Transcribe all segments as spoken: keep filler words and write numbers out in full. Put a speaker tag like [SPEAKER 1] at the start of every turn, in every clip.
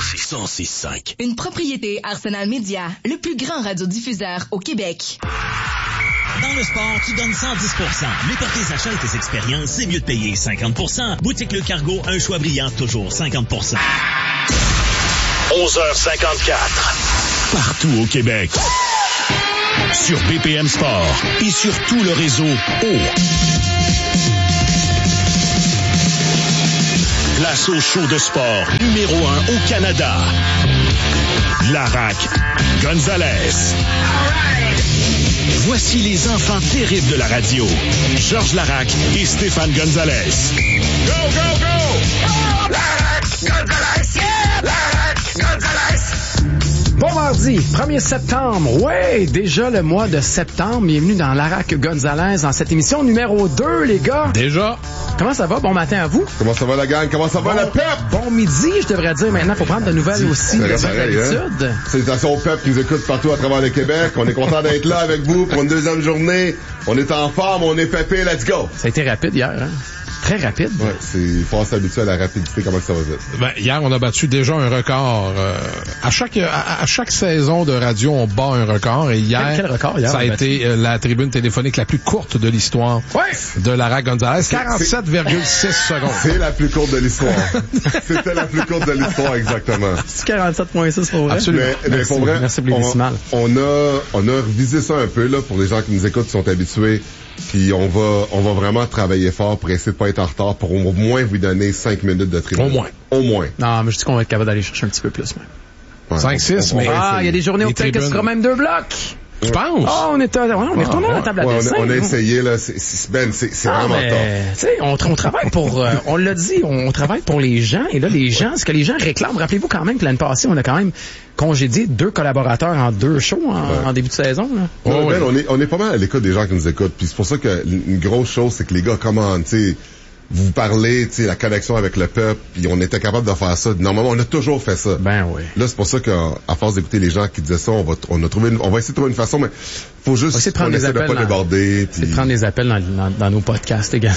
[SPEAKER 1] cent six cinq.
[SPEAKER 2] Une propriété Arsenal Media, le plus grand radiodiffuseur au Québec.
[SPEAKER 1] Dans le sport, tu donnes cent dix pour cent. Mais pour tes achats et tes expériences, c'est mieux de payer cinquante pour cent. Boutique Le Cargo, un choix brillant, toujours cinquante pour cent.
[SPEAKER 3] onze heures cinquante-quatre.
[SPEAKER 1] Partout au Québec. Sur B P M Sport et sur tout le réseau O. Place au show de sport numéro un au Canada. Larac Gonzalez. Voici les enfants terribles de la radio. Georges Larac et Stéphane Gonzalez.
[SPEAKER 3] Go, go, go! Oh, Larac Gonzalez! Yeah! Larac Gonzalez!
[SPEAKER 4] Bon mardi, premier septembre. Ouais, déjà le mois de septembre. Bienvenue dans Larac Gonzalez, dans cette émission numéro deux, les gars.
[SPEAKER 5] Déjà.
[SPEAKER 4] Comment ça va? Bon matin à vous.
[SPEAKER 6] Comment ça va la gang? Comment ça va
[SPEAKER 4] bon,
[SPEAKER 6] la pep?
[SPEAKER 4] Bon midi, je devrais dire maintenant. Faut prendre de nouvelles aussi.
[SPEAKER 6] C'est pareil, hein? Salutations au pep qui nous écoute partout à travers le Québec. On est content d'être là avec vous pour une deuxième journée. On est en forme, on est pepé, let's go!
[SPEAKER 4] Ça a été rapide hier, hein? Très rapide.
[SPEAKER 6] Ouais, c'est, il faut s'habituer à la rapidité, comment ça va vite.
[SPEAKER 5] Ben, hier, on a battu déjà un record. Euh, à chaque, à, à chaque saison de radio, on bat un record. Et hier,
[SPEAKER 4] quel, quel record, hier,
[SPEAKER 5] ça a été euh, la tribune téléphonique la plus courte de l'histoire.
[SPEAKER 4] Ouais.
[SPEAKER 5] De Larac Gonzalez. quarante-sept virgule six secondes.
[SPEAKER 6] C'est la plus courte de l'histoire. C'était la plus courte de l'histoire, exactement.
[SPEAKER 4] C'est quarante-sept virgule six pour vrai?
[SPEAKER 5] Absolument.
[SPEAKER 6] Mais, mais
[SPEAKER 4] merci,
[SPEAKER 6] pour vrai,
[SPEAKER 4] merci pour
[SPEAKER 6] on, on a, on a revisé ça un peu, là, pour les gens qui nous écoutent, qui sont habitués. Puis on va, on va vraiment travailler fort pour essayer de pas être en retard, pour au moins vous donner cinq minutes de tribune.
[SPEAKER 5] Au moins.
[SPEAKER 6] Au moins.
[SPEAKER 4] Non, mais je dis qu'on va être capable d'aller chercher un petit peu plus, même.
[SPEAKER 6] Ouais,
[SPEAKER 5] cinq six, mais...
[SPEAKER 4] Ah, il y a des journées où peut-être que ce sera même deux blocs.
[SPEAKER 5] Tu penses?
[SPEAKER 4] Ah, oh, on est, ouais, on est retourné
[SPEAKER 6] ah,
[SPEAKER 4] à la table à
[SPEAKER 6] ouais,
[SPEAKER 4] dessin.
[SPEAKER 6] on, a, on a
[SPEAKER 4] hein.
[SPEAKER 6] essayé, là. C'est, c'est, Ben, c'est, c'est
[SPEAKER 4] ah,
[SPEAKER 6] vraiment
[SPEAKER 4] mais,
[SPEAKER 6] top.
[SPEAKER 4] Tu sais, on, on travaille pour, euh, on l'a dit, on travaille pour les gens. Et là, les gens, ce que les gens réclament, rappelez-vous quand même que l'année passée, on a quand même congédié deux collaborateurs en deux shows en,
[SPEAKER 6] ouais.
[SPEAKER 4] en début de saison. Là.
[SPEAKER 6] Non,
[SPEAKER 5] oh,
[SPEAKER 6] Ben,
[SPEAKER 5] oui.
[SPEAKER 6] on est, on est pas mal à l'écoute des gens qui nous écoutent. Puis c'est pour ça que une grosse chose, c'est que les gars commandent, tu sais. Vous parlez, tu sais, la connexion avec le peuple, puis on était capable de faire ça. Normalement, on a toujours fait ça.
[SPEAKER 4] Ben oui.
[SPEAKER 6] Là, c'est pour ça qu'à force d'écouter les gens qui disaient ça, on va, on a trouvé, une, on va essayer de trouver une façon, mais faut juste
[SPEAKER 4] essayer de prendre
[SPEAKER 6] on
[SPEAKER 4] des
[SPEAKER 6] essaie de
[SPEAKER 4] appels
[SPEAKER 6] pas
[SPEAKER 4] dans,
[SPEAKER 6] déborder.
[SPEAKER 4] C'est
[SPEAKER 6] puis...
[SPEAKER 4] de prendre des appels dans, dans, dans nos podcasts également.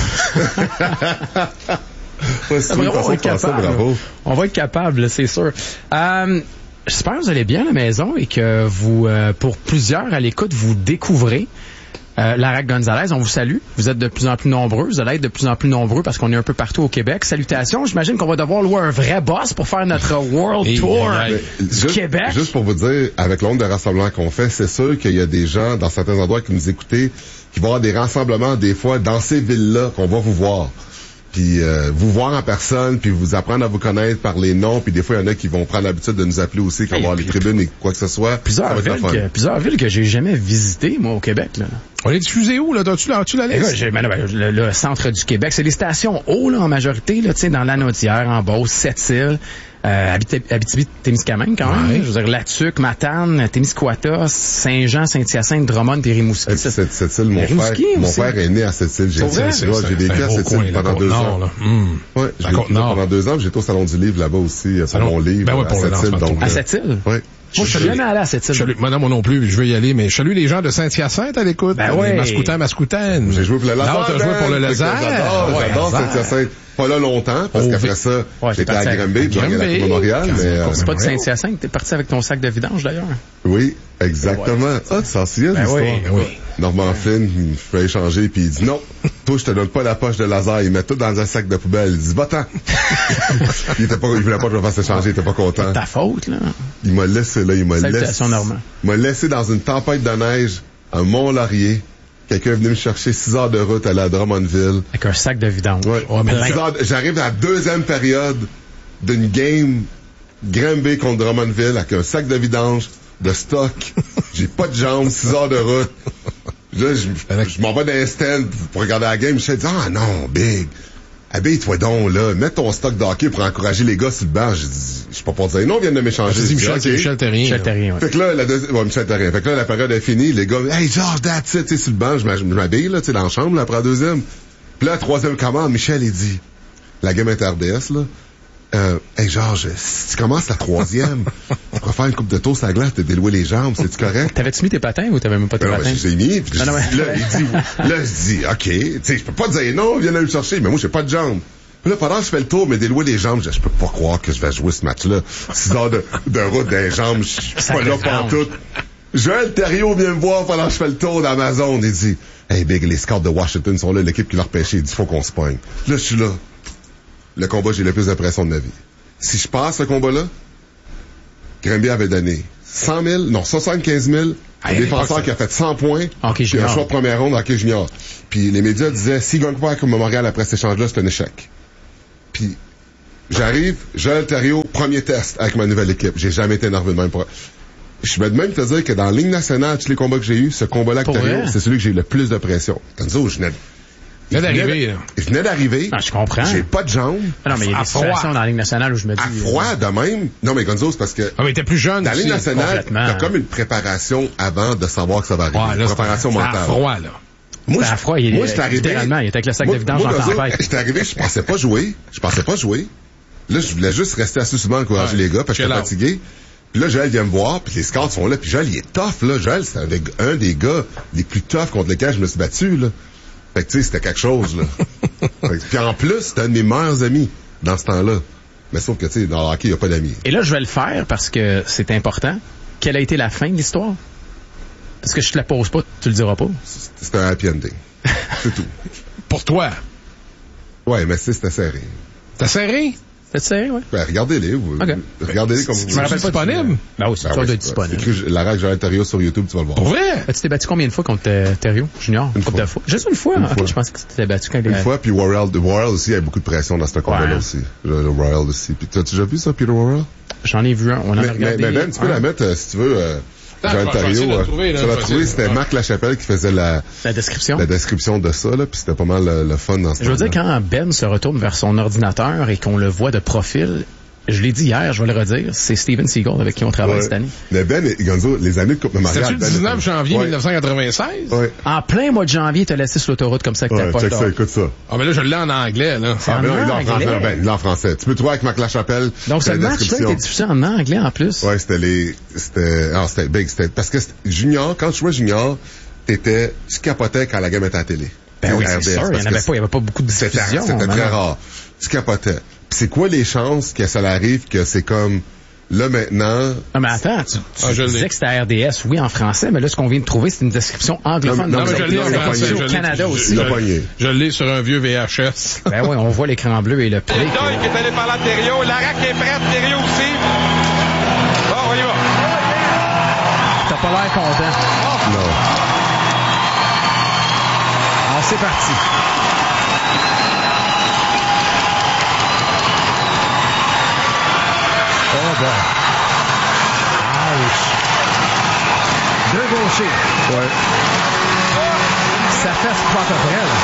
[SPEAKER 6] ouais, c'est une
[SPEAKER 4] on,
[SPEAKER 6] façon
[SPEAKER 4] va
[SPEAKER 6] de faire ça,
[SPEAKER 4] capable,
[SPEAKER 6] bravo.
[SPEAKER 4] on va être capable, c'est sûr. Euh, j'espère que vous allez bien à la maison et que vous, euh, pour plusieurs à l'écoute, vous découvrez Euh, Larac Gonzalez, on vous salue. Vous êtes de plus en plus nombreux. Vous allez être de plus en plus nombreux parce qu'on est un peu partout au Québec. Salutations. J'imagine qu'on va devoir louer un vrai boss pour faire notre World
[SPEAKER 5] Et
[SPEAKER 4] Tour
[SPEAKER 5] ouais,
[SPEAKER 4] du
[SPEAKER 6] juste,
[SPEAKER 4] Québec.
[SPEAKER 6] Juste pour vous dire, avec l'onde de rassemblement qu'on fait, c'est sûr qu'il y a des gens dans certains endroits qui nous écoutent, qui vont avoir des rassemblements des fois dans ces villes-là qu'on va vous voir. Puis euh, vous voir en personne, puis vous apprendre à vous connaître par les noms, puis des fois, il y en a qui vont prendre l'habitude de nous appeler aussi quand on va voir les tribunes et quoi que ce soit.
[SPEAKER 4] Plusieurs villes, que, plusieurs villes que j'ai jamais visitées, moi, au Québec. Là.
[SPEAKER 5] On est diffusé où, là? T'as-tu, tu la laisse?
[SPEAKER 4] Écoute, j'ai, ben, ben, le, le centre du Québec, c'est les stations haut, là, en majorité, là, tu sais, dans Lanaudière, en Beauce, Sept-Îles, euh, Abitibi-Témiscamingue, quand même.
[SPEAKER 5] Ouais.
[SPEAKER 4] Je veux dire, Latuc, Matane, Témiscouata, Saint-Jean, Saint-Hyacinthe, Drummond, puis Rimouski.
[SPEAKER 6] Cette, cette, cette île, mon
[SPEAKER 4] Rimouski
[SPEAKER 6] frère, mon
[SPEAKER 4] aussi.
[SPEAKER 6] frère est né à cette île. J'ai,
[SPEAKER 4] Pour vrai?
[SPEAKER 6] j'ai, j'ai vécu à cette île pendant deux ans.
[SPEAKER 5] Là. Mmh.
[SPEAKER 6] Ouais, j'ai vécu pendant deux ans. J'étais au Salon du Livre là-bas aussi, pour
[SPEAKER 5] Salon...
[SPEAKER 6] mon livre.
[SPEAKER 5] Ben ouais, pour
[SPEAKER 6] à
[SPEAKER 5] le
[SPEAKER 6] cette île, donc.
[SPEAKER 4] À cette île?
[SPEAKER 6] Oui.
[SPEAKER 4] Moi, je suis jamais allé à cette île.
[SPEAKER 5] Salue, moi, non, moi non plus, je veux y aller, mais je salue les gens de Saint-Hyacinthe à l'écoute.
[SPEAKER 4] Ben ouais.
[SPEAKER 5] Mascoutin, Mascoutaine.
[SPEAKER 6] J'ai joué pour le laser.
[SPEAKER 5] Non, t'as joué pour le laser.
[SPEAKER 6] J'adore,
[SPEAKER 5] Ouais,
[SPEAKER 6] j'adore
[SPEAKER 5] laser.
[SPEAKER 6] Saint-Hyacinthe. Pas là longtemps, parce
[SPEAKER 5] Oh,
[SPEAKER 6] qu'après ça,
[SPEAKER 4] ouais,
[SPEAKER 6] j'étais à Granby, puis j'allais à la Coupe Montréal, mais, euh,
[SPEAKER 4] C'est pas de Saint-Hyacinthe, t'es parti avec ton sac de vidange, d'ailleurs.
[SPEAKER 6] oui, exactement.
[SPEAKER 4] Ouais,
[SPEAKER 6] ah, tu s'en souviens,
[SPEAKER 4] ben
[SPEAKER 6] l'histoire?
[SPEAKER 4] oui,
[SPEAKER 5] oui.
[SPEAKER 6] Normand Flynn, il fait échanger, puis il dit non, toi, je te donne pas la poche de laser, il met tout dans un sac de poubelle. Il dit, va-t'en. il était pas, il voulait pas que je me fasse échanger, il était pas content.
[SPEAKER 4] Ta faute, là.
[SPEAKER 6] Il m'a laissé là, il m'a laissé.
[SPEAKER 4] Salutations, Normand.
[SPEAKER 6] Il m'a laissé dans une tempête de neige, à Mont-Laurier. Quelqu'un est venu me chercher six heures de route à la Drummondville.
[SPEAKER 4] Avec un sac de vidange.
[SPEAKER 6] Ouais.
[SPEAKER 5] Ouais, mais
[SPEAKER 6] six heures, j'arrive à la deuxième période d'une game Granby contre Drummondville avec un sac de vidange, de stock. J'ai pas de jambes, six heures de route. Là, je, je m'en vais dans un stand pour regarder la game. Je me dis, ah non, Big, habille-toi donc, là. Mets ton stock de hockey pour encourager les gars sur le banc. Je dis, je suis pas pour dire non, viennent de m'échanger.
[SPEAKER 5] C'est Michel,
[SPEAKER 6] okay.
[SPEAKER 5] Michel Terrien.
[SPEAKER 4] Michel Terrien, ouais.
[SPEAKER 6] Fait que là, la deuxième, ouais, Michel Terrien. Fait que là, la période est finie. Les gars, hey, George, that's it, tu sais, sur le banc, je m'habille, là, tu sais, dans la chambre, là, après la deuxième. Puis là, la troisième commande, Michel, il dit, la game est R D S, là. Euh, hey, Georges, si tu commences la troisième, tu pourras faire une coupe de toast à la glace, te délouer les jambes, c'est-tu correct?
[SPEAKER 4] T'avais-tu mis tes patins ou t'avais même pas tes
[SPEAKER 6] Ben,
[SPEAKER 4] patins?
[SPEAKER 6] ben, je les ai mis, puis
[SPEAKER 4] Ah, non,
[SPEAKER 6] je, là, il dit, là, je dis, OK, tu sais, je peux pas dire non, viens là me chercher, mais moi, j'ai pas de jambes. Puis là, pendant que je fais le tour, mais délouer les jambes, je, je peux pas croire que je vais jouer ce match-là. Six heures de, de route dans les jambes, je suis pas là pantoute. Joël Thériault vient me voir pendant que je fais le tour d'Amazon. Il dit, hey, Big, les scouts de Washington sont là, l'équipe qui l'a repêché. Il dit, faut qu'on se pogne. Là, je suis là. Le combat, j'ai le plus d'impression de ma vie. Si je passe ce combat-là, Granby avait donné cent mille, non, soixante-quinze mille, un défenseur qui a fait cent points,
[SPEAKER 4] okay,
[SPEAKER 6] puis un choix de première ronde en hockey junior. Puis les médias disaient, s'il gagne pas comme Montréal après cet échange-là, c'est un échec. Puis j'arrive, Joël Thériault, premier test avec ma nouvelle équipe. J'ai jamais été énervé de même. Pour... Je vais de même te dire que dans la Ligue nationale, tous les combats que j'ai eus, ce combat-là avec Thériault, c'est celui que j'ai eu le plus de pression. Gonzo, je venais
[SPEAKER 5] Il venait d'arriver.
[SPEAKER 6] Il venait d'arriver.
[SPEAKER 4] Ah, je comprends.
[SPEAKER 6] J'ai pas de jambes.
[SPEAKER 4] Ah non, mais il y a des situations dans la Ligue nationale où je me dis...
[SPEAKER 6] À froid, de même. Non, mais Gonzo, c'est parce que...
[SPEAKER 5] Ah, mais t'es plus jeune.
[SPEAKER 6] Dans la Ligue nationale, t'as comme une préparation avant de savoir que ça va arriver.
[SPEAKER 5] Ouais, là,
[SPEAKER 6] une préparation
[SPEAKER 5] c'est
[SPEAKER 6] mentale.
[SPEAKER 5] à froid, là.
[SPEAKER 6] Moi,
[SPEAKER 4] à froid, il
[SPEAKER 6] moi, j'étais arrivé.
[SPEAKER 4] Littéralement, il était avec le sac
[SPEAKER 6] moi,
[SPEAKER 4] de vidange dans la tempête.
[SPEAKER 6] J'étais arrivé, je pensais pas jouer. Je pensais pas jouer. Là, je voulais juste rester assez souvent encourager ouais, les gars, parce que j'étais fatigué. Puis là, Joël vient me voir, puis les scouts sont là, puis Joël, il est tough, là. Joël, c'est un des, un des gars les plus toughs contre lesquels je me suis battu, là. Fait que, tu sais, c'était quelque chose, là. Puis en plus, c'était un de mes meilleurs amis dans ce temps-là. Mais sauf que, tu sais, dans le hockey, il n'y a pas d'amis.
[SPEAKER 4] Et là, je vais le faire parce que c'est important. Quelle a été la fin de l'histoire? Parce que je te la pose pas, tu le diras pas.
[SPEAKER 6] C'était un happy ending. C'est tout.
[SPEAKER 5] Pour toi?
[SPEAKER 6] Ouais, mais c'était serré.
[SPEAKER 5] T'as serré?
[SPEAKER 4] C'était serré, ouais.
[SPEAKER 6] Ben, regardez-les. Vous,
[SPEAKER 4] okay.
[SPEAKER 6] Regardez-les comme
[SPEAKER 5] vous...
[SPEAKER 6] vous...
[SPEAKER 5] Je me rappelle pas disponible?
[SPEAKER 4] Ben oui, c'est
[SPEAKER 6] ben
[SPEAKER 4] sûr
[SPEAKER 6] oui,
[SPEAKER 4] d'être disponible.
[SPEAKER 6] Écris la règle Joël Thériault sur YouTube, tu vas le voir.
[SPEAKER 5] Pour vrai?
[SPEAKER 4] Tu t'es battu combien de fois contre euh, Thériault, Junior?
[SPEAKER 6] Une, une
[SPEAKER 4] couple
[SPEAKER 6] fois.
[SPEAKER 4] de fois. Juste une fois?
[SPEAKER 6] Une
[SPEAKER 4] ok,
[SPEAKER 6] fois.
[SPEAKER 4] je pensais que tu t'étais battu quand
[SPEAKER 6] Une euh... fois, puis Worrell, Worrell aussi, il y a beaucoup de pression dans ce combat-là ouais. aussi. Le, le Worrell aussi. Puis t'as-tu déjà vu ça, Peter Worrell?
[SPEAKER 4] J'en ai vu un. On en
[SPEAKER 6] mais,
[SPEAKER 4] a regardé.
[SPEAKER 6] Mais, mais Ben, tu peux
[SPEAKER 4] un.
[SPEAKER 6] la mettre, euh, si tu veux... Euh, Joël Thériault, tu l'as trouvé, c'était Marc Lachapelle qui faisait la,
[SPEAKER 4] la description.
[SPEAKER 6] La description de ça, là, puis c'était pas mal le, le fun dans ce
[SPEAKER 4] Je veux dire, quand Ben se retourne vers son ordinateur et qu'on le voit de profil, je l'ai dit hier, je vais le redire, c'est Steven Seagal avec qui on travaille
[SPEAKER 6] ouais.
[SPEAKER 4] cette année.
[SPEAKER 6] Mais Ben et Gonzo, les années de Coupe Memorial.
[SPEAKER 5] C'était-tu le dix-neuf janvier ouais. mille neuf cent quatre-vingt-seize?
[SPEAKER 6] Ouais.
[SPEAKER 4] En plein mois de janvier, t'as laissé sur l'autoroute comme ça que t'as
[SPEAKER 6] ouais,
[SPEAKER 4] pas
[SPEAKER 6] check
[SPEAKER 4] le
[SPEAKER 6] ça, écoute ça.
[SPEAKER 5] Ah, mais là, je l'ai en anglais, là.
[SPEAKER 4] C'est
[SPEAKER 6] ah,
[SPEAKER 4] en,
[SPEAKER 6] ben,
[SPEAKER 4] en
[SPEAKER 6] anglais?
[SPEAKER 4] anglais.
[SPEAKER 6] Ben, il est en français. Tu peux trouver avec Marc Lachapelle.
[SPEAKER 4] Donc, ce match-là était diffusé en anglais, en plus.
[SPEAKER 6] Ouais, c'était les, c'était, ah, c'était big, c'était, parce que junior, quand tu jouais junior, t'étais, tu capotais quand la game était à la télé.
[SPEAKER 4] Ben oui, c'est sûr, il y en avait pas, il y avait pas beaucoup de diffusion.
[SPEAKER 6] C'était très rare. Tu capotais. C'est quoi les chances que ça arrive que c'est comme là maintenant...
[SPEAKER 4] Non, mais attends, tu, tu
[SPEAKER 5] ah,
[SPEAKER 4] disais que c'était R D S, oui, en français, mais là, ce qu'on vient de trouver, c'est une description anglophone.
[SPEAKER 5] Non, non, mais je l'ai en français.
[SPEAKER 4] Au Canada aussi.
[SPEAKER 6] Je,
[SPEAKER 5] je l'ai sur un vieux V H S.
[SPEAKER 4] Ben oui, on voit l'écran bleu et le play.
[SPEAKER 3] Doyle qui est allé par là de Thériault. Larac est prête, Thériault aussi. Bon, on y va.
[SPEAKER 4] T'as pas l'air content.
[SPEAKER 6] Oh. Non.
[SPEAKER 4] Alors, c'est parti. Oh bon. Ouch. Deux gauchers.
[SPEAKER 6] Ouais.
[SPEAKER 4] Ça fait ce pas à peu près, là.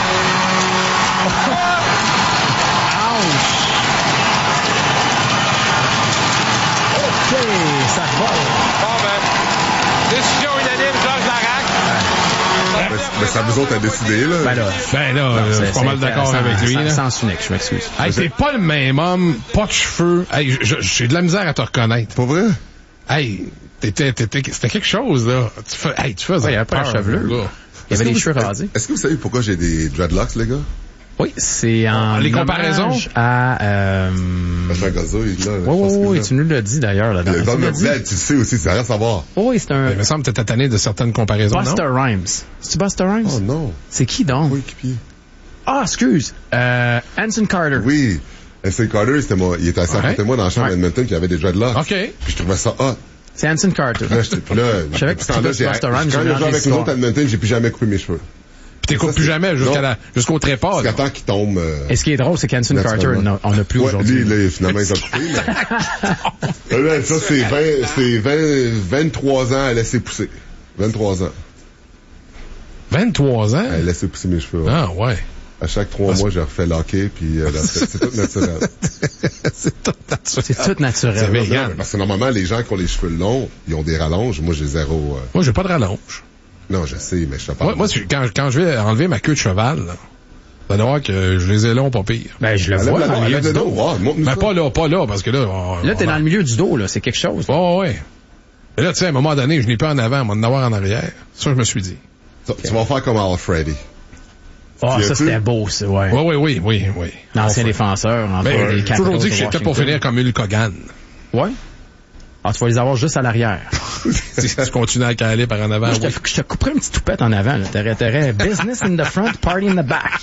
[SPEAKER 4] Ouch. OK, ça vole.
[SPEAKER 3] Bon, ben, décision unanime, Georges Larac.
[SPEAKER 6] Mais, mais c'est à vous autres à décider, là.
[SPEAKER 4] Ben là,
[SPEAKER 5] ben là non, je suis pas mal d'accord avec lui. Là.
[SPEAKER 4] Sens unique, je m'excuse.
[SPEAKER 5] Hey, t'es pas le même homme, pas de cheveux. Hey, j'ai de la misère à te reconnaître.
[SPEAKER 6] Pas vrai?
[SPEAKER 5] Hey, t'étais, t'étais, c'était quelque chose, là. Tu fais, hey, tu faisais
[SPEAKER 4] ouais, il y avait pas un chevelu. Là. Il y avait des cheveux rasés.
[SPEAKER 6] Est-ce que vous savez pourquoi j'ai des dreadlocks, les gars?
[SPEAKER 4] Oui, c'est en
[SPEAKER 5] les comparaisons
[SPEAKER 4] à euh...
[SPEAKER 6] Jean Gazzo, il est là.
[SPEAKER 4] Oui, oui, oui, tu nous l'as dit d'ailleurs là-dedans.
[SPEAKER 6] Dans le bled, tu le sais aussi, ça rien à savoir.
[SPEAKER 4] Oui, c'est un...
[SPEAKER 5] Il me semble que t'es tanné de certaines comparaisons,
[SPEAKER 4] Buster
[SPEAKER 5] non?
[SPEAKER 4] Rhymes. C'est-tu Buster Rhymes?
[SPEAKER 6] Oh non.
[SPEAKER 4] C'est qui donc?
[SPEAKER 6] Oui, qui
[SPEAKER 4] Ah, excuse. Euh, Anson Carter.
[SPEAKER 6] Oui. Anson Carter, c'était moi. Il était assis à côté de moi dans la chambre
[SPEAKER 4] ouais.
[SPEAKER 6] d'Edmonton qui avait des dreadlocks.
[SPEAKER 5] OK.
[SPEAKER 6] Puis je trouvais ça hot.
[SPEAKER 4] C'est Anson Carter.
[SPEAKER 6] Là, je, là,
[SPEAKER 4] je savais que c'était Buster Rhymes.
[SPEAKER 6] Quand j'ai joué avec nous autres à Edmonton, j'ai plus jamais coupé mes cheveux.
[SPEAKER 5] Puis t'écoutes plus jamais jusqu'à la, jusqu'au trépas.
[SPEAKER 6] Jusqu'à temps qu'il tombe. Euh,
[SPEAKER 4] Et ce qui est drôle, c'est qu'Anson Carter, on n'a plus
[SPEAKER 6] ouais,
[SPEAKER 4] aujourd'hui.
[SPEAKER 6] Lui, là, finalement, il a coupé. Mais... là, ça, c'est vingt, c'est vingt, vingt-trois ans à laisser pousser. vingt-trois ans.
[SPEAKER 5] vingt-trois ans?
[SPEAKER 6] À laisser pousser mes cheveux. Ouais.
[SPEAKER 5] Ah, ouais.
[SPEAKER 6] À chaque trois mois, je refais locker, puis euh, c'est tout naturel.
[SPEAKER 5] c'est tout naturel.
[SPEAKER 4] C'est tout naturel.
[SPEAKER 5] C'est vegan.
[SPEAKER 6] Parce que normalement, les gens qui ont les cheveux longs, ils ont des rallonges. Moi, j'ai zéro... Euh...
[SPEAKER 5] Moi, j'ai pas de rallonge.
[SPEAKER 6] Non, je sais, mais je sais pas.
[SPEAKER 5] Moi, moi quand, quand je vais enlever ma queue de cheval, là, vous allez voir que je les ai longs pas pire.
[SPEAKER 4] Ben, je le
[SPEAKER 6] elle
[SPEAKER 4] vois
[SPEAKER 6] la,
[SPEAKER 4] dans le milieu du dos.
[SPEAKER 6] Wow,
[SPEAKER 5] ben, pas là, pas là, parce que là... On,
[SPEAKER 4] là, t'es
[SPEAKER 5] on
[SPEAKER 4] dans le milieu du dos, là. C'est quelque chose.
[SPEAKER 5] Oh, ouais. Mais là, tu sais, à un moment donné, je n'ai pas en avant, moi, d'en avoir en arrière. Ça, je me suis dit.
[SPEAKER 6] Ça, okay. Tu vas faire comme Al Freddy.
[SPEAKER 4] Oh,
[SPEAKER 6] Tu
[SPEAKER 4] ça,
[SPEAKER 6] as-tu?
[SPEAKER 4] c'était beau, ça, ouais.
[SPEAKER 5] Oui, oui, oui, oui, oui.
[SPEAKER 4] L'ancien défenseur, entre
[SPEAKER 5] Ben,
[SPEAKER 4] les
[SPEAKER 5] j'ai
[SPEAKER 4] Capitals
[SPEAKER 5] toujours dit
[SPEAKER 4] de
[SPEAKER 5] que j'étais
[SPEAKER 4] Washington.
[SPEAKER 5] pour finir comme Hulk Hogan.
[SPEAKER 4] Ouais. Ah, tu vas les avoir juste à l'arrière.
[SPEAKER 5] Si tu continues à caler par en avant.
[SPEAKER 4] Moi, je, te,
[SPEAKER 5] oui.
[SPEAKER 4] je te couperais une petite toupette en avant. Là. T'aurais, t'aurais business in the front, party in the back.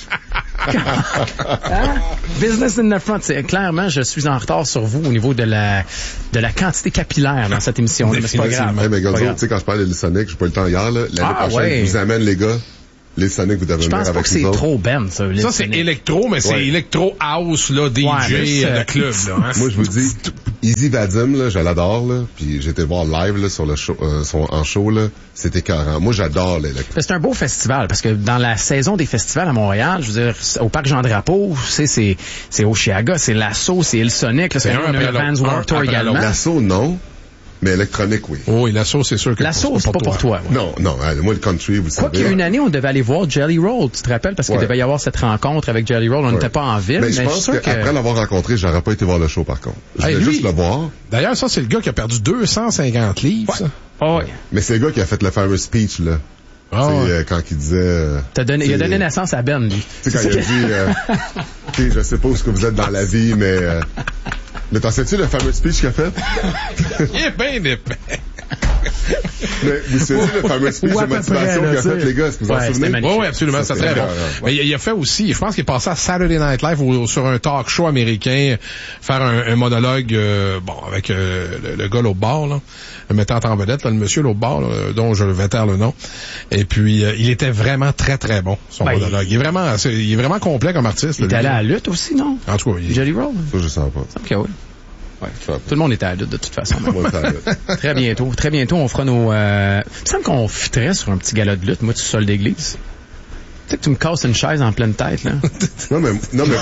[SPEAKER 4] Hein? Business in the front. C'est, clairement, je suis en retard sur vous au niveau de la, de la quantité capillaire dans cette émission. Mais c'est pas grave.
[SPEAKER 6] Hey, mais
[SPEAKER 4] C'est pas
[SPEAKER 6] Gonzo,
[SPEAKER 4] grave.
[SPEAKER 6] tu sais, quand je parlais de Sonic, j'ai pas eu le temps hier, là. L'année
[SPEAKER 4] Ah,
[SPEAKER 6] prochaine,
[SPEAKER 4] ouais.
[SPEAKER 6] je vous amène, les gars. Les Sonic, vous devez
[SPEAKER 4] Je
[SPEAKER 6] venir
[SPEAKER 4] pense pas
[SPEAKER 6] avec
[SPEAKER 4] que c'est
[SPEAKER 6] nous autres.
[SPEAKER 4] trop Ben, ça.
[SPEAKER 5] Ça, c'est électro, mais c'est
[SPEAKER 6] Ouais.
[SPEAKER 5] électro house, là, D J
[SPEAKER 4] Ouais, mais
[SPEAKER 5] de
[SPEAKER 4] c'est-
[SPEAKER 5] club, là. Hein?
[SPEAKER 6] Moi, je vous dis, Easy Vadim, là, je l'adore, là. Puis j'étais voir live, là, sur le show, euh, son, en show, là. C'était écœurant. Moi, j'adore l'électro.
[SPEAKER 4] C'est un beau festival parce que dans la saison des festivals à Montréal, je veux dire, au parc Jean-Drapeau, c'est c'est c'est Oshiaga, c'est l'Assaut, c'est Il Sonic, là, c'est
[SPEAKER 5] un
[SPEAKER 4] on a
[SPEAKER 5] après
[SPEAKER 4] le
[SPEAKER 5] l'autre,
[SPEAKER 4] Vans
[SPEAKER 5] un
[SPEAKER 4] Warped Tour
[SPEAKER 5] après
[SPEAKER 4] également.
[SPEAKER 5] l'autre.
[SPEAKER 6] L'assaut, non. Mais électronique, oui.
[SPEAKER 5] Oui, la sauce, c'est sûr que
[SPEAKER 4] L'Assaut, c'est pas pour toi. ouais.
[SPEAKER 6] Non, non. euh, Moi, le country, vous
[SPEAKER 4] Quoi
[SPEAKER 6] savez.
[SPEAKER 4] qu'il y a une année, on devait aller voir Jelly Roll, tu te rappelles, parce qu'il
[SPEAKER 6] Ouais.
[SPEAKER 4] devait y avoir cette rencontre avec Jelly Roll. On n'était pas en ville,
[SPEAKER 6] Mais
[SPEAKER 4] mais,
[SPEAKER 6] je
[SPEAKER 4] je suis
[SPEAKER 6] pense
[SPEAKER 4] sûr que...
[SPEAKER 6] qu'après l'avoir rencontré, j'aurais pas été voir le show, par contre. Je
[SPEAKER 5] Hey,
[SPEAKER 6] voulais
[SPEAKER 5] lui-
[SPEAKER 6] juste le voir.
[SPEAKER 5] D'ailleurs, ça, c'est le gars qui a perdu deux cent cinquante livres, ça.
[SPEAKER 4] Ah ouais.
[SPEAKER 6] Mais c'est le gars qui a fait le fameux speech, là.
[SPEAKER 5] Ah,
[SPEAKER 6] Tu sais,
[SPEAKER 5] ouais.
[SPEAKER 6] euh, quand il disait... euh,
[SPEAKER 4] T'as donné, il a
[SPEAKER 6] c'est-
[SPEAKER 4] donné naissance à Ben, lui.
[SPEAKER 6] Tu sais, quand il a dit, euh, tu sais, je sais pas où est-ce que vous êtes dans la vie, mais, euh, mais t'en sais-tu le fameux speech qu'il a fait?
[SPEAKER 5] Il est bien épais.
[SPEAKER 6] Mais vous savez le fameux speech
[SPEAKER 4] Ou à
[SPEAKER 6] de
[SPEAKER 4] peu
[SPEAKER 6] motivation
[SPEAKER 4] près, là,
[SPEAKER 6] qu'il a
[SPEAKER 4] tu
[SPEAKER 6] fait,
[SPEAKER 4] sais.
[SPEAKER 6] les gars? Est-ce que vous en
[SPEAKER 4] Ouais, c'était
[SPEAKER 6] souvenez?
[SPEAKER 4] magnifique.
[SPEAKER 5] Oui, oui, absolument,
[SPEAKER 6] Ça,
[SPEAKER 5] c'est
[SPEAKER 6] c'est
[SPEAKER 5] très bon.
[SPEAKER 6] écœurant, ouais.
[SPEAKER 5] Mais il, il a fait aussi, je pense qu'il est passé à Saturday Night Live ou sur un talk show américain, faire un, un monologue, euh, bon, avec euh, le, le gars l'autre bord, là, le mettant en vedette, là, le monsieur l'autre bord, là, dont je vais taire le nom. Et puis, euh, il était vraiment très, très bon, son
[SPEAKER 4] Ben,
[SPEAKER 5] monologue. Il est vraiment, c'est- il est vraiment complet comme artiste.
[SPEAKER 4] Il est
[SPEAKER 5] là,
[SPEAKER 4] allé
[SPEAKER 5] lui.
[SPEAKER 4] à la lutte aussi, non?
[SPEAKER 5] En tout cas, il,
[SPEAKER 4] Jelly Roll?
[SPEAKER 6] Ça, je sens pas.
[SPEAKER 4] Ok, oui. Ouais.
[SPEAKER 6] Ça,
[SPEAKER 4] Tout le monde était à la lutte, de toute façon.
[SPEAKER 6] moi, ça arrête.
[SPEAKER 4] Très bientôt. Très bientôt, on fera nos... Euh... Il me semble qu'on fitterait sur un petit gala de lutte, moi, tu sol d'église. Tu sais que tu me casses une chaise en pleine tête, là.
[SPEAKER 6] Non, mais, non, mais,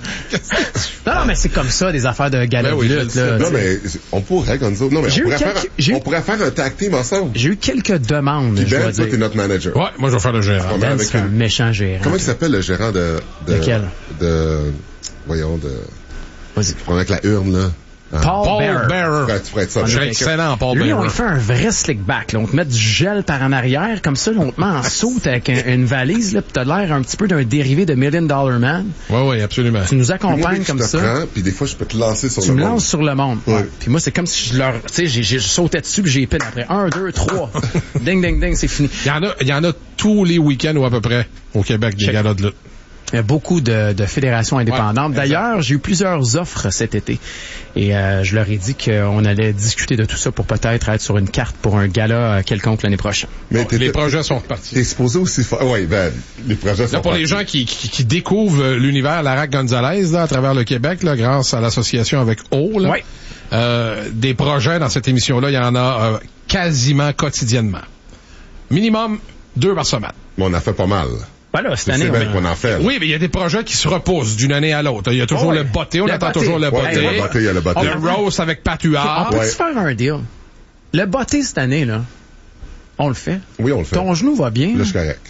[SPEAKER 4] Non, non, mais c'est comme ça, des affaires de gala
[SPEAKER 5] Ben
[SPEAKER 4] de
[SPEAKER 5] oui, je
[SPEAKER 4] lutte,
[SPEAKER 5] le sais.
[SPEAKER 4] là.
[SPEAKER 6] non,
[SPEAKER 4] tu sais.
[SPEAKER 6] mais, on pourrait, Gonzo. Non, mais,
[SPEAKER 4] J'ai
[SPEAKER 6] on
[SPEAKER 4] eu
[SPEAKER 6] pourrait,
[SPEAKER 4] quelques-
[SPEAKER 6] faire,
[SPEAKER 4] j'ai eu-
[SPEAKER 6] on pourrait faire un tag team ensemble.
[SPEAKER 4] J'ai eu quelques demandes,
[SPEAKER 6] Puis
[SPEAKER 4] je dois
[SPEAKER 6] Ben, toi,
[SPEAKER 4] dire.
[SPEAKER 6] t'es notre manager.
[SPEAKER 5] Ouais, moi, je vais faire le gérant.
[SPEAKER 6] Ouais.
[SPEAKER 4] Ben,
[SPEAKER 6] avec
[SPEAKER 4] c'est un
[SPEAKER 6] une-
[SPEAKER 4] méchant gérant.
[SPEAKER 6] Comment il s'appelle le gérant de, de,
[SPEAKER 4] Lequel?
[SPEAKER 6] de, voyons, de,
[SPEAKER 4] Vas-y.
[SPEAKER 6] avec la urne, là. Ah.
[SPEAKER 4] Paul,
[SPEAKER 5] Paul
[SPEAKER 4] Bearer.
[SPEAKER 5] Bearer.
[SPEAKER 6] Ouais, tu ferais être ça.
[SPEAKER 5] Je serais excellent, Paul
[SPEAKER 4] Lui, on
[SPEAKER 5] Bearer.
[SPEAKER 4] lui fait un vrai slick back. Là. On te met du gel par en arrière, comme ça, là, on te met en saute avec un- une valise, là, pis t'as l'air un petit peu d'un dérivé de Million Dollar Man.
[SPEAKER 5] Oui, oui, absolument.
[SPEAKER 6] Puis
[SPEAKER 4] Tu nous
[SPEAKER 6] moi,
[SPEAKER 4] accompagnes
[SPEAKER 6] je
[SPEAKER 4] comme
[SPEAKER 6] te
[SPEAKER 4] ça.
[SPEAKER 6] prends, puis des fois, je peux te lancer sur
[SPEAKER 4] Tu
[SPEAKER 6] le
[SPEAKER 4] me
[SPEAKER 6] monde.
[SPEAKER 4] lances sur le monde.
[SPEAKER 6] Ouais.
[SPEAKER 4] Puis moi, c'est comme si je leur, tu sais, j'ai, j'ai sauté dessus puis j'ai pile après. Un, deux, trois. Ding, ding, ding, c'est fini.
[SPEAKER 5] Il y en a, il y en a tous les week-ends ou à peu près au Québec, des
[SPEAKER 4] Check.
[SPEAKER 5] galas de lutte.
[SPEAKER 4] Il y a beaucoup de, de fédérations indépendantes.
[SPEAKER 5] Ouais,
[SPEAKER 4] D'ailleurs, j'ai eu plusieurs offres cet été. Et euh, je leur ai dit qu'on allait discuter de tout ça pour peut-être être sur une carte pour un gala euh, quelconque l'année prochaine.
[SPEAKER 6] Mais
[SPEAKER 5] Bon,
[SPEAKER 6] t'es-
[SPEAKER 5] les projets sont repartis.
[SPEAKER 6] T'es supposé aussi faire, ouais, ben, les projets sont
[SPEAKER 5] Là, pour les
[SPEAKER 6] partis.
[SPEAKER 5] gens qui, qui, qui découvrent euh, l'univers Larac Gonzalez là, à travers le Québec, là, grâce à l'association avec O, là,
[SPEAKER 4] Ouais.
[SPEAKER 5] euh, des projets dans cette émission-là, il y en a euh, quasiment quotidiennement. Minimum deux par semaine.
[SPEAKER 6] Mais on a fait pas mal.
[SPEAKER 4] Voilà, cette
[SPEAKER 6] C'est
[SPEAKER 4] année,
[SPEAKER 6] bien
[SPEAKER 4] on-
[SPEAKER 6] qu'on en fait. là.
[SPEAKER 5] Oui, mais il y a des projets qui se repoussent d'une année à l'autre. Il y a toujours
[SPEAKER 4] Oh, ouais.
[SPEAKER 5] le botté, on
[SPEAKER 4] Le
[SPEAKER 5] attend
[SPEAKER 4] botté.
[SPEAKER 5] toujours le
[SPEAKER 6] Ouais,
[SPEAKER 5] botté.
[SPEAKER 6] il y a le botté, il y a le botté.
[SPEAKER 5] Le roast avec Patuard.
[SPEAKER 4] On peut
[SPEAKER 6] Ouais.
[SPEAKER 4] se faire un deal? Le botté cette année, là, on le fait.
[SPEAKER 6] Oui, on le fait.
[SPEAKER 4] Ton genou va bien.
[SPEAKER 6] Là, je suis correct.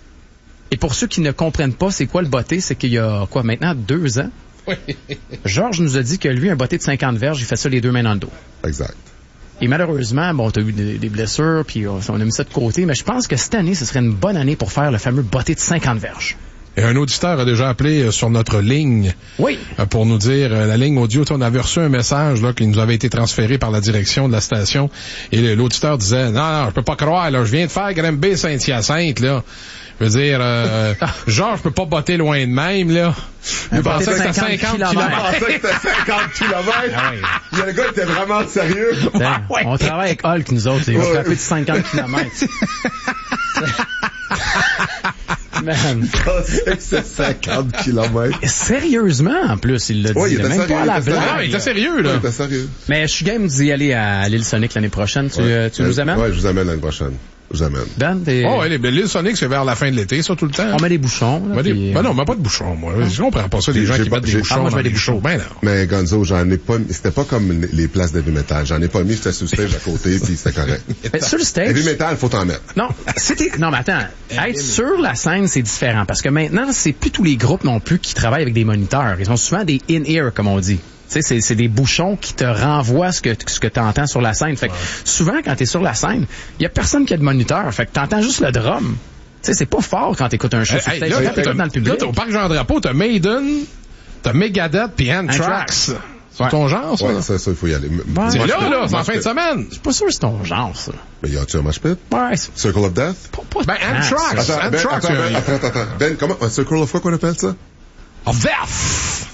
[SPEAKER 4] Et pour ceux qui ne comprennent pas c'est quoi le botté, c'est qu'il y a, quoi, maintenant deux ans,
[SPEAKER 5] Oui.
[SPEAKER 4] Georges nous a dit que lui, un botté de cinquante verges, il fait ça les deux mains dans le dos.
[SPEAKER 6] Exact.
[SPEAKER 4] Et malheureusement, bon, t'as eu des, des blessures, puis on a mis ça de côté, mais je pense que cette année, ce serait une bonne année pour faire le fameux botté de cinquante verges.
[SPEAKER 5] Et un auditeur a déjà appelé euh, sur notre ligne
[SPEAKER 4] Oui.
[SPEAKER 5] euh, pour nous dire, euh, la ligne audio, on avait reçu un message là qui nous avait été transféré par la direction de la station et le- l'auditeur disait, non, non, je peux pas croire, là, je viens de faire Granby-Saint-Hyacinthe, là. Je veux dire, euh, genre, je peux pas botter loin de même, là.
[SPEAKER 4] Un
[SPEAKER 5] Je
[SPEAKER 4] botté
[SPEAKER 5] pensais
[SPEAKER 4] de
[SPEAKER 5] que c'était
[SPEAKER 4] cinquante
[SPEAKER 5] cinquante
[SPEAKER 6] Je
[SPEAKER 4] kilomètres.
[SPEAKER 5] kilomètres.
[SPEAKER 6] pensais que c'était cinquante kilomètres.
[SPEAKER 4] Ah oui.
[SPEAKER 6] Le gars était vraiment sérieux.
[SPEAKER 4] Tiens,
[SPEAKER 5] ouais.
[SPEAKER 4] On travaille avec Hulk, nous autres, il va
[SPEAKER 6] Ouais.
[SPEAKER 4] frapper de cinquante kilomètres. Man.
[SPEAKER 6] Je pensais que c'était cinquante kilomètres.
[SPEAKER 4] Sérieusement, en plus, il l'a dit.
[SPEAKER 6] Ouais, il
[SPEAKER 4] là,
[SPEAKER 6] était
[SPEAKER 4] même
[SPEAKER 6] sérieux,
[SPEAKER 4] pas à la
[SPEAKER 6] il était
[SPEAKER 4] blague.
[SPEAKER 5] Ah, il était sérieux, là.
[SPEAKER 6] Ouais, il était sérieux.
[SPEAKER 4] Mais je suis game d'y aller à l'île Sonic l'année prochaine. Tu, euh, tu nous amènes?
[SPEAKER 6] Ouais, je vous amène l'année prochaine. Je vous amène.
[SPEAKER 4] Ben, t'es...
[SPEAKER 5] Oh, ouais, les- l'île Sonic, c'est vers la fin de l'été, ça, tout le temps.
[SPEAKER 4] On met des bouchons. Là,
[SPEAKER 5] Ben, des-
[SPEAKER 4] puis,
[SPEAKER 5] ben non, mais pas de bouchons, moi. Je comprends pas ça, des
[SPEAKER 6] J'ai-
[SPEAKER 5] gens
[SPEAKER 6] j'ai
[SPEAKER 5] qui
[SPEAKER 6] pas-
[SPEAKER 5] mettent des
[SPEAKER 6] j'ai-
[SPEAKER 5] bouchons
[SPEAKER 4] Ah, moi, je
[SPEAKER 5] dans
[SPEAKER 4] mets des
[SPEAKER 5] les
[SPEAKER 4] bouchons.
[SPEAKER 5] shows. Ben non.
[SPEAKER 6] Mais Gonzo, j'en ai pas mis, c'était pas comme les, les places d'heavy metal. J'en ai pas mis, j'étais sur le stage à côté, puis c'était correct.
[SPEAKER 4] Mais sur le stage...
[SPEAKER 6] Heavy metal, faut t'en mettre.
[SPEAKER 4] Non, c'était, non, mais attends. Être sur la scène, c'est différent. Parce que maintenant, c'est plus tous les groupes non plus qui travaillent avec des moniteurs. Ils ont souvent des in-ear, comme on dit. Tu sais, c'est, c'est des bouchons qui te renvoient ce que, ce que t'entends sur la scène. Fait que souvent, quand t'es sur la scène, il y a personne qui a de moniteur. Fait que t'entends juste le drum. sais, c'est pas fort quand t'écoutes un show sur
[SPEAKER 5] Hey,
[SPEAKER 4] stage.
[SPEAKER 5] là,
[SPEAKER 4] Quand
[SPEAKER 5] là,
[SPEAKER 4] t'écoutes dans le public.
[SPEAKER 5] là, t'es au Parc Jean-Drapeau, t'as Maiden, t'as Megadeth puis Anthrax.
[SPEAKER 4] Anthrax.
[SPEAKER 5] C'est
[SPEAKER 4] Ouais.
[SPEAKER 5] ton genre, ça?
[SPEAKER 6] Ouais, ça, ça, il faut y aller.
[SPEAKER 4] Ouais.
[SPEAKER 5] C'est
[SPEAKER 6] Mosh
[SPEAKER 5] là,
[SPEAKER 6] pit,
[SPEAKER 5] là, c'est en
[SPEAKER 6] mosh
[SPEAKER 5] fin de
[SPEAKER 6] pit.
[SPEAKER 5] semaine.
[SPEAKER 4] Je suis pas sûr que c'est ton genre, ça.
[SPEAKER 6] Mais y a-tu un mosh pit?
[SPEAKER 4] Ouais, c'est
[SPEAKER 6] Circle of Death?
[SPEAKER 4] pas, pas
[SPEAKER 5] Ben,
[SPEAKER 4] tant,
[SPEAKER 5] Anthrax.
[SPEAKER 4] ça.
[SPEAKER 6] Attends, ben,
[SPEAKER 5] Anthrax,
[SPEAKER 6] attends,
[SPEAKER 5] il y a-
[SPEAKER 6] ben, attends, attends, attends. Ben, comment, un Circle of quoi qu'on appelle ça?
[SPEAKER 5] Oh, Death!